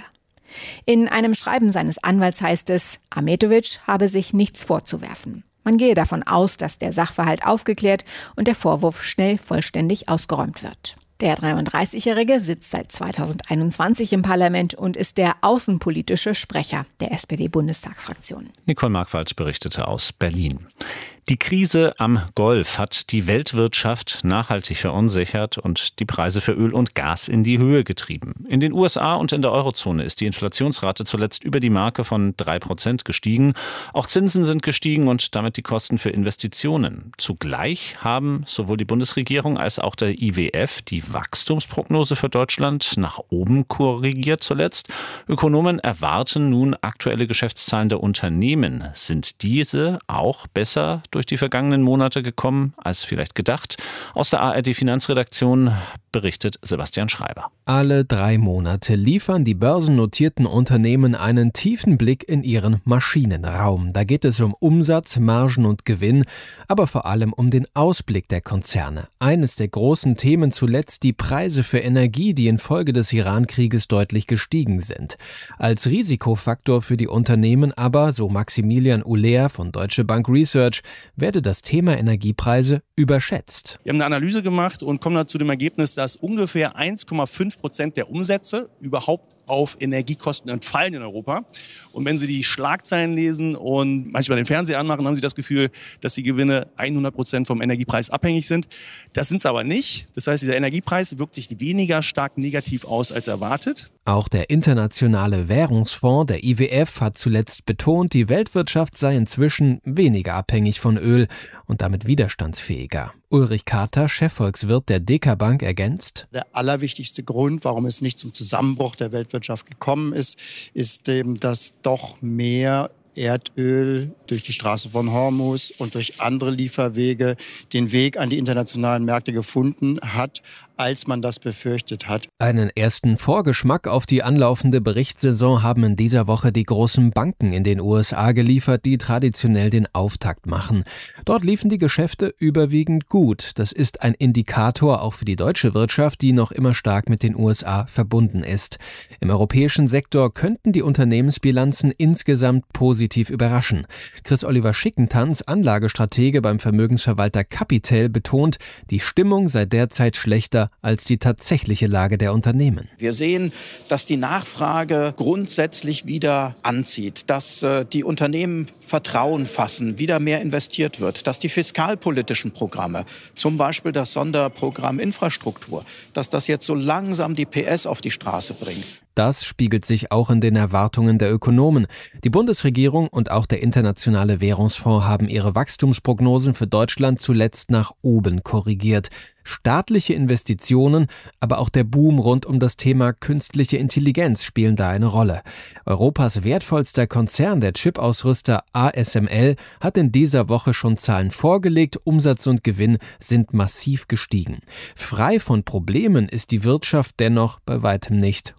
In einem Schreiben seines Anwalts heißt es, Ahmetović habe sich nichts vorzuwerfen. Man gehe davon aus, dass der Sachverhalt aufgeklärt und der Vorwurf schnell vollständig ausgeräumt wird. Der dreiunddreißigjährige sitzt seit zweitausendeinundzwanzig im Parlament und ist der außenpolitische Sprecher der S P D-Bundestagsfraktion. Nicole Markwald berichtete aus Berlin. Die Krise am Golf hat die Weltwirtschaft nachhaltig verunsichert und die Preise für Öl und Gas in die Höhe getrieben. In den U S A und in der Eurozone ist die Inflationsrate zuletzt über die Marke von drei Prozent gestiegen. Auch Zinsen sind gestiegen und damit die Kosten für Investitionen. Zugleich haben sowohl die Bundesregierung als auch der I W F die Wachstumsprognose für Deutschland nach oben korrigiert zuletzt. Ökonomen erwarten nun aktuelle Geschäftszahlen der Unternehmen. Sind diese auch besser durch die vergangenen Monate gekommen als vielleicht gedacht? Aus der A R D-Finanzredaktion berichtet Sebastian Schreiber. Alle drei Monate liefern die börsennotierten Unternehmen einen tiefen Blick in ihren Maschinenraum. Da geht es um Umsatz, Margen und Gewinn, aber vor allem um den Ausblick der Konzerne. Eines der großen Themen zuletzt die Preise für Energie, die infolge des Iran-Krieges deutlich gestiegen sind. Als Risikofaktor für die Unternehmen aber, so Maximilian Uller von Deutsche Bank Research, werde das Thema Energiepreise überschätzt. Wir haben eine Analyse gemacht und kommen dann zu dem Ergebnis, dass ungefähr eins Komma fünf Prozent der Umsätze überhaupt auf Energiekosten entfallen in Europa. Und wenn Sie die Schlagzeilen lesen und manchmal den Fernseher anmachen, haben Sie das Gefühl, dass die Gewinne hundert Prozent vom Energiepreis abhängig sind. Das sind es aber nicht. Das heißt, dieser Energiepreis wirkt sich weniger stark negativ aus als erwartet. Auch der Internationale Währungsfonds, der I W F, hat zuletzt betont, die Weltwirtschaft sei inzwischen weniger abhängig von Öl und damit widerstandsfähiger. Ulrich Kater, Chefvolkswirt der Deka Bank, ergänzt: Der allerwichtigste Grund, warum es nicht zum Zusammenbruch der Weltwirtschaft gekommen ist, ist eben, dass doch mehr Erdöl durch die Straße von Hormuz und durch andere Lieferwege den Weg an die internationalen Märkte gefunden hat, als man das befürchtet hat. Einen ersten Vorgeschmack auf die anlaufende Berichtssaison haben in dieser Woche die großen Banken in den U S A geliefert, die traditionell den Auftakt machen. Dort liefen die Geschäfte überwiegend gut. Das ist ein Indikator auch für die deutsche Wirtschaft, die noch immer stark mit den U S A verbunden ist. Im europäischen Sektor könnten die Unternehmensbilanzen insgesamt positiv überraschen. Chris-Oliver Schickentanz, Anlagestratege beim Vermögensverwalter Capital, betont, die Stimmung sei derzeit schlechter als die tatsächliche Lage der Unternehmen. Wir sehen, dass die Nachfrage grundsätzlich wieder anzieht, dass äh, die Unternehmen Vertrauen fassen, wieder mehr investiert wird, dass die fiskalpolitischen Programme, zum Beispiel das Sonderprogramm Infrastruktur, dass das jetzt so langsam die P S auf die Straße bringt. Das spiegelt sich auch in den Erwartungen der Ökonomen. Die Bundesregierung und auch der Internationale Währungsfonds haben ihre Wachstumsprognosen für Deutschland zuletzt nach oben korrigiert. Staatliche Investitionen, aber auch der Boom rund um das Thema künstliche Intelligenz spielen da eine Rolle. Europas wertvollster Konzern, der Chipausrüster A S M L, hat in dieser Woche schon Zahlen vorgelegt. Umsatz und Gewinn sind massiv gestiegen. Frei von Problemen ist die Wirtschaft dennoch bei weitem nicht. Hohe Preise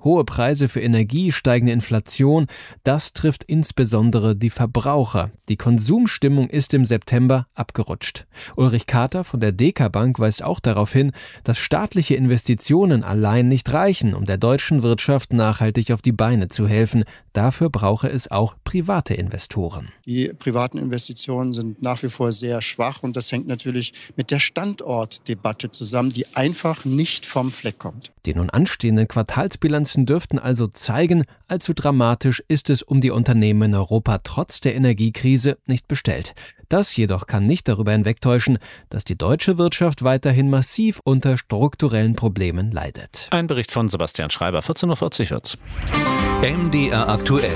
Preise für Energie, steigende Inflation, das trifft insbesondere die Verbraucher. Die Konsumstimmung ist im September abgerutscht. Ulrich Kater von der Deka Bank weist auch darauf hin, dass staatliche Investitionen allein nicht reichen, um der deutschen Wirtschaft nachhaltig auf die Beine zu helfen. Dafür brauche es auch private Investoren. Die privaten Investitionen sind nach wie vor sehr schwach und das hängt natürlich mit der Standortdebatte zusammen, die einfach nicht vom Fleck kommt. Die nun anstehenden Quartalsbilanzen dürften also zeigen, allzu dramatisch ist es um die Unternehmen in Europa trotz der Energiekrise nicht bestellt. Das jedoch kann nicht darüber hinwegtäuschen, dass die deutsche Wirtschaft weiterhin massiv unter strukturellen Problemen leidet. Ein Bericht von Sebastian Schreiber, vierzehn Uhr vierzig wird's. M D R aktuell.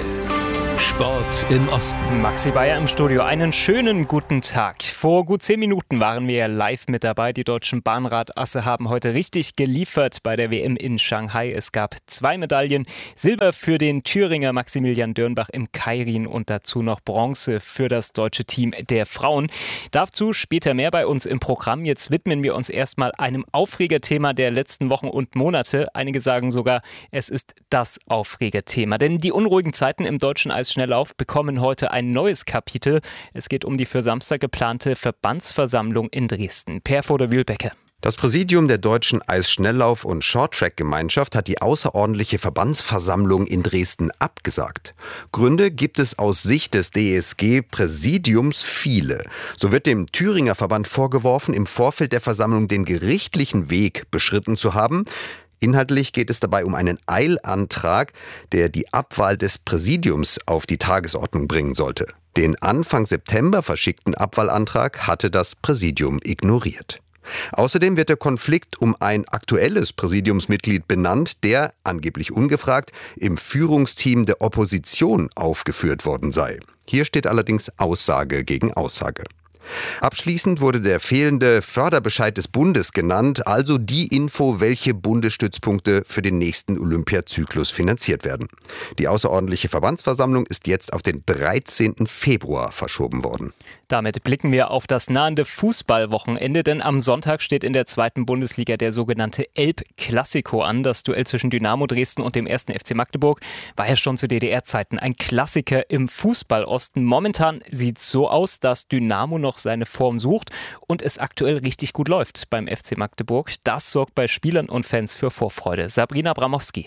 Sport im Osten. Maxi Bayer im Studio. Einen schönen guten Tag. Vor gut zehn Minuten waren wir live mit dabei. Die deutschen Bahnradasse haben heute richtig geliefert bei der W M in Shanghai. Es gab zwei Medaillen. Silber für den Thüringer Maximilian Dörnbach im Keirin und dazu noch Bronze für das deutsche Team der Frauen. Dazu später mehr bei uns im Programm. Jetzt widmen wir uns erstmal einem Aufregerthema der letzten Wochen und Monate. Einige sagen sogar, es ist das Aufregerthema. Denn die unruhigen Zeiten im deutschen Eisschnelllauf bekommen heute ein neues Kapitel. Es geht um die für Samstag geplante Verbandsversammlung in Dresden. Per Voder-Wühlbecke. Das Präsidium der Deutschen Eisschnelllauf- und Shorttrack-Gemeinschaft hat die außerordentliche Verbandsversammlung in Dresden abgesagt. Gründe gibt es aus Sicht des D E S G-Präsidiums viele. So wird dem Thüringer Verband vorgeworfen, im Vorfeld der Versammlung den gerichtlichen Weg beschritten zu haben. Inhaltlich geht es dabei um einen Eilantrag, der die Abwahl des Präsidiums auf die Tagesordnung bringen sollte. Den Anfang September verschickten Abwahlantrag hatte das Präsidium ignoriert. Außerdem wird der Konflikt um ein aktuelles Präsidiumsmitglied benannt, der, angeblich ungefragt, im Führungsteam der Opposition aufgeführt worden sei. Hier steht allerdings Aussage gegen Aussage. Abschließend wurde der fehlende Förderbescheid des Bundes genannt, also die Info, welche Bundesstützpunkte für den nächsten Olympiazyklus finanziert werden. Die außerordentliche Verbandsversammlung ist jetzt auf den dreizehnten Februar verschoben worden. Damit blicken wir auf das nahende Fußballwochenende, denn am Sonntag steht in der zweiten Bundesliga der sogenannte Elb-Klassiko an. Das Duell zwischen Dynamo Dresden und dem ersten F C Magdeburg war ja schon zu D D R-Zeiten ein Klassiker im Fußballosten. Momentan sieht es so aus, dass Dynamo noch seine Form sucht und es aktuell richtig gut läuft beim F C Magdeburg. Das sorgt bei Spielern und Fans für Vorfreude. Sabrina Bramowski.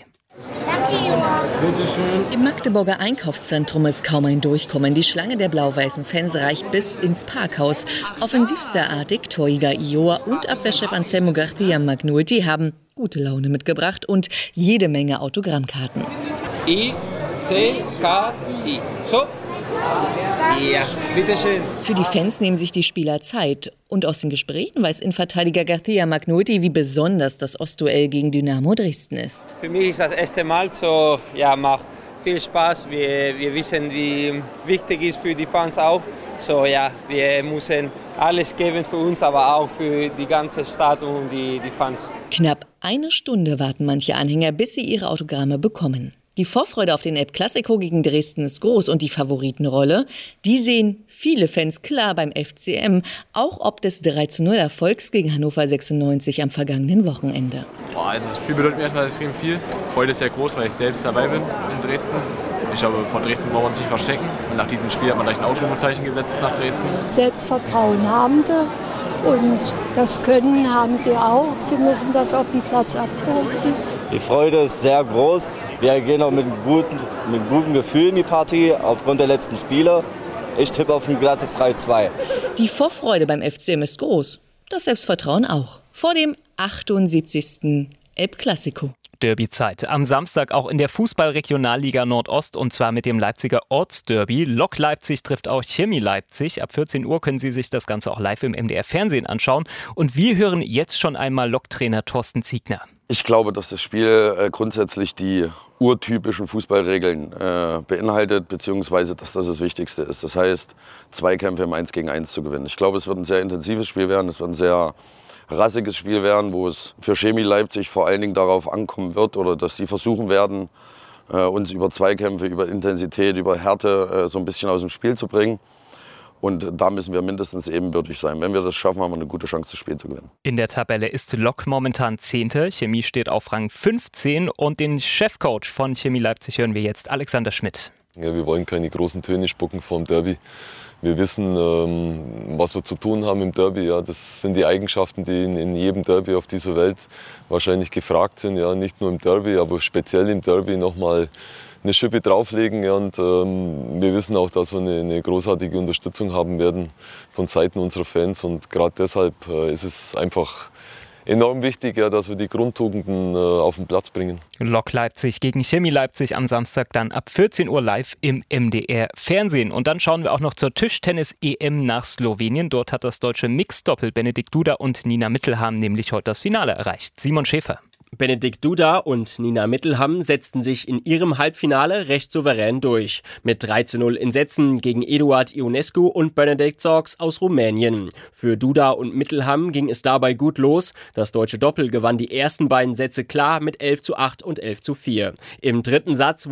Im Magdeburger Einkaufszentrum ist kaum ein Durchkommen. Die Schlange der blau-weißen Fans reicht bis ins Parkhaus. Offensivster Artig, Torjäger Ioa und Abwehrchef Anselmo García Magnulti haben gute Laune mitgebracht und jede Menge Autogrammkarten. I, C, K, I. So? Ja, bitteschön. Für die Fans nehmen sich die Spieler Zeit. Und aus den Gesprächen weiß Innenverteidiger García Magnulti, wie besonders das Ostduell gegen Dynamo Dresden ist. Für mich ist das erste Mal so, ja, macht viel Spaß. Wir, wir wissen, wie wichtig es für die Fans auch. So, ja, wir müssen alles geben für uns, aber auch für die ganze Stadt und die, die Fans. Knapp eine Stunde warten manche Anhänger, bis sie ihre Autogramme bekommen. Die Vorfreude auf den Elb-Klassiko gegen Dresden ist groß und die Favoritenrolle, die sehen viele Fans klar beim F C M, auch ob des drei zu null Erfolgs gegen Hannover sechsundneunzig am vergangenen Wochenende. Boah, also das Spiel bedeutet mir erstmal extrem viel. Freude ist sehr groß, weil ich selbst dabei bin in Dresden. Ich glaube, vor Dresden braucht man sich nicht verstecken. Und nach diesem Spiel hat man gleich ein Ausrufezeichen gesetzt nach Dresden. Selbstvertrauen haben sie und das Können haben sie auch. Sie müssen das auf dem Platz abrufen. Die Freude ist sehr groß. Wir gehen auch mit einem guten, mit einem guten Gefühl in die Partie aufgrund der letzten Spiele. Ich tippe auf ein glattes drei zwei. Die Vorfreude beim F C M ist groß. Das Selbstvertrauen auch. Vor dem achtundsiebzigsten Elb-Klassiko. Derby-Zeit. Am Samstag auch in der Fußball-Regionalliga Nordost und zwar mit dem Leipziger Ortsderby. Lok Leipzig trifft auch Chemie Leipzig. Ab vierzehn Uhr können Sie sich das Ganze auch live im M D R-Fernsehen anschauen. Und wir hören jetzt schon einmal Lok-Trainer Thorsten Ziegner. Ich glaube, dass das Spiel äh, grundsätzlich die urtypischen Fußballregeln äh, beinhaltet, beziehungsweise dass das das Wichtigste ist. Das heißt, Zweikämpfe im eins gegen eins zu gewinnen. Ich glaube, es wird ein sehr intensives Spiel werden. Es wird ein sehr rassiges Spiel werden, wo es für Chemie Leipzig vor allen Dingen darauf ankommen wird oder dass sie versuchen werden, äh, uns über Zweikämpfe, über Intensität, über Härte äh, so ein bisschen aus dem Spiel zu bringen. Und da müssen wir mindestens ebenbürtig sein. Wenn wir das schaffen, haben wir eine gute Chance, das Spiel zu gewinnen. In der Tabelle ist Lok momentan Zehnte. Chemie steht auf Rang fünfzehn. Und den Chefcoach von Chemie Leipzig hören wir jetzt, Alexander Schmidt. Ja, wir wollen keine großen Töne spucken vor dem Derby. Wir wissen, ähm, was wir zu tun haben im Derby. Ja, das sind die Eigenschaften, die in, in jedem Derby auf dieser Welt wahrscheinlich gefragt sind. Ja, nicht nur im Derby, aber speziell im Derby nochmal eine Schippe drauflegen. Ja, und ähm, wir wissen auch, dass wir eine, eine großartige Unterstützung haben werden von Seiten unserer Fans. Und gerade deshalb äh, ist es einfach enorm wichtig, ja, dass wir die Grundtugenden äh, auf den Platz bringen. Lok Leipzig gegen Chemie Leipzig am Samstag dann ab vierzehn Uhr live im M D R Fernsehen. Und dann schauen wir auch noch zur Tischtennis-E M nach Slowenien. Dort hat das deutsche Mixdoppel Benedikt Duda und Nina Mittelham nämlich heute das Finale erreicht. Simon Schäfer. Benedikt Duda und Nina Mittelham setzten sich in ihrem Halbfinale recht souverän durch. Mit drei zu null in Sätzen gegen Eduard Ionescu und Benedikt Sorgs aus Rumänien. Für Duda und Mittelham ging es dabei gut los. Das deutsche Doppel gewann die ersten beiden Sätze klar mit elf zu acht und elf zu vier. Im dritten Satz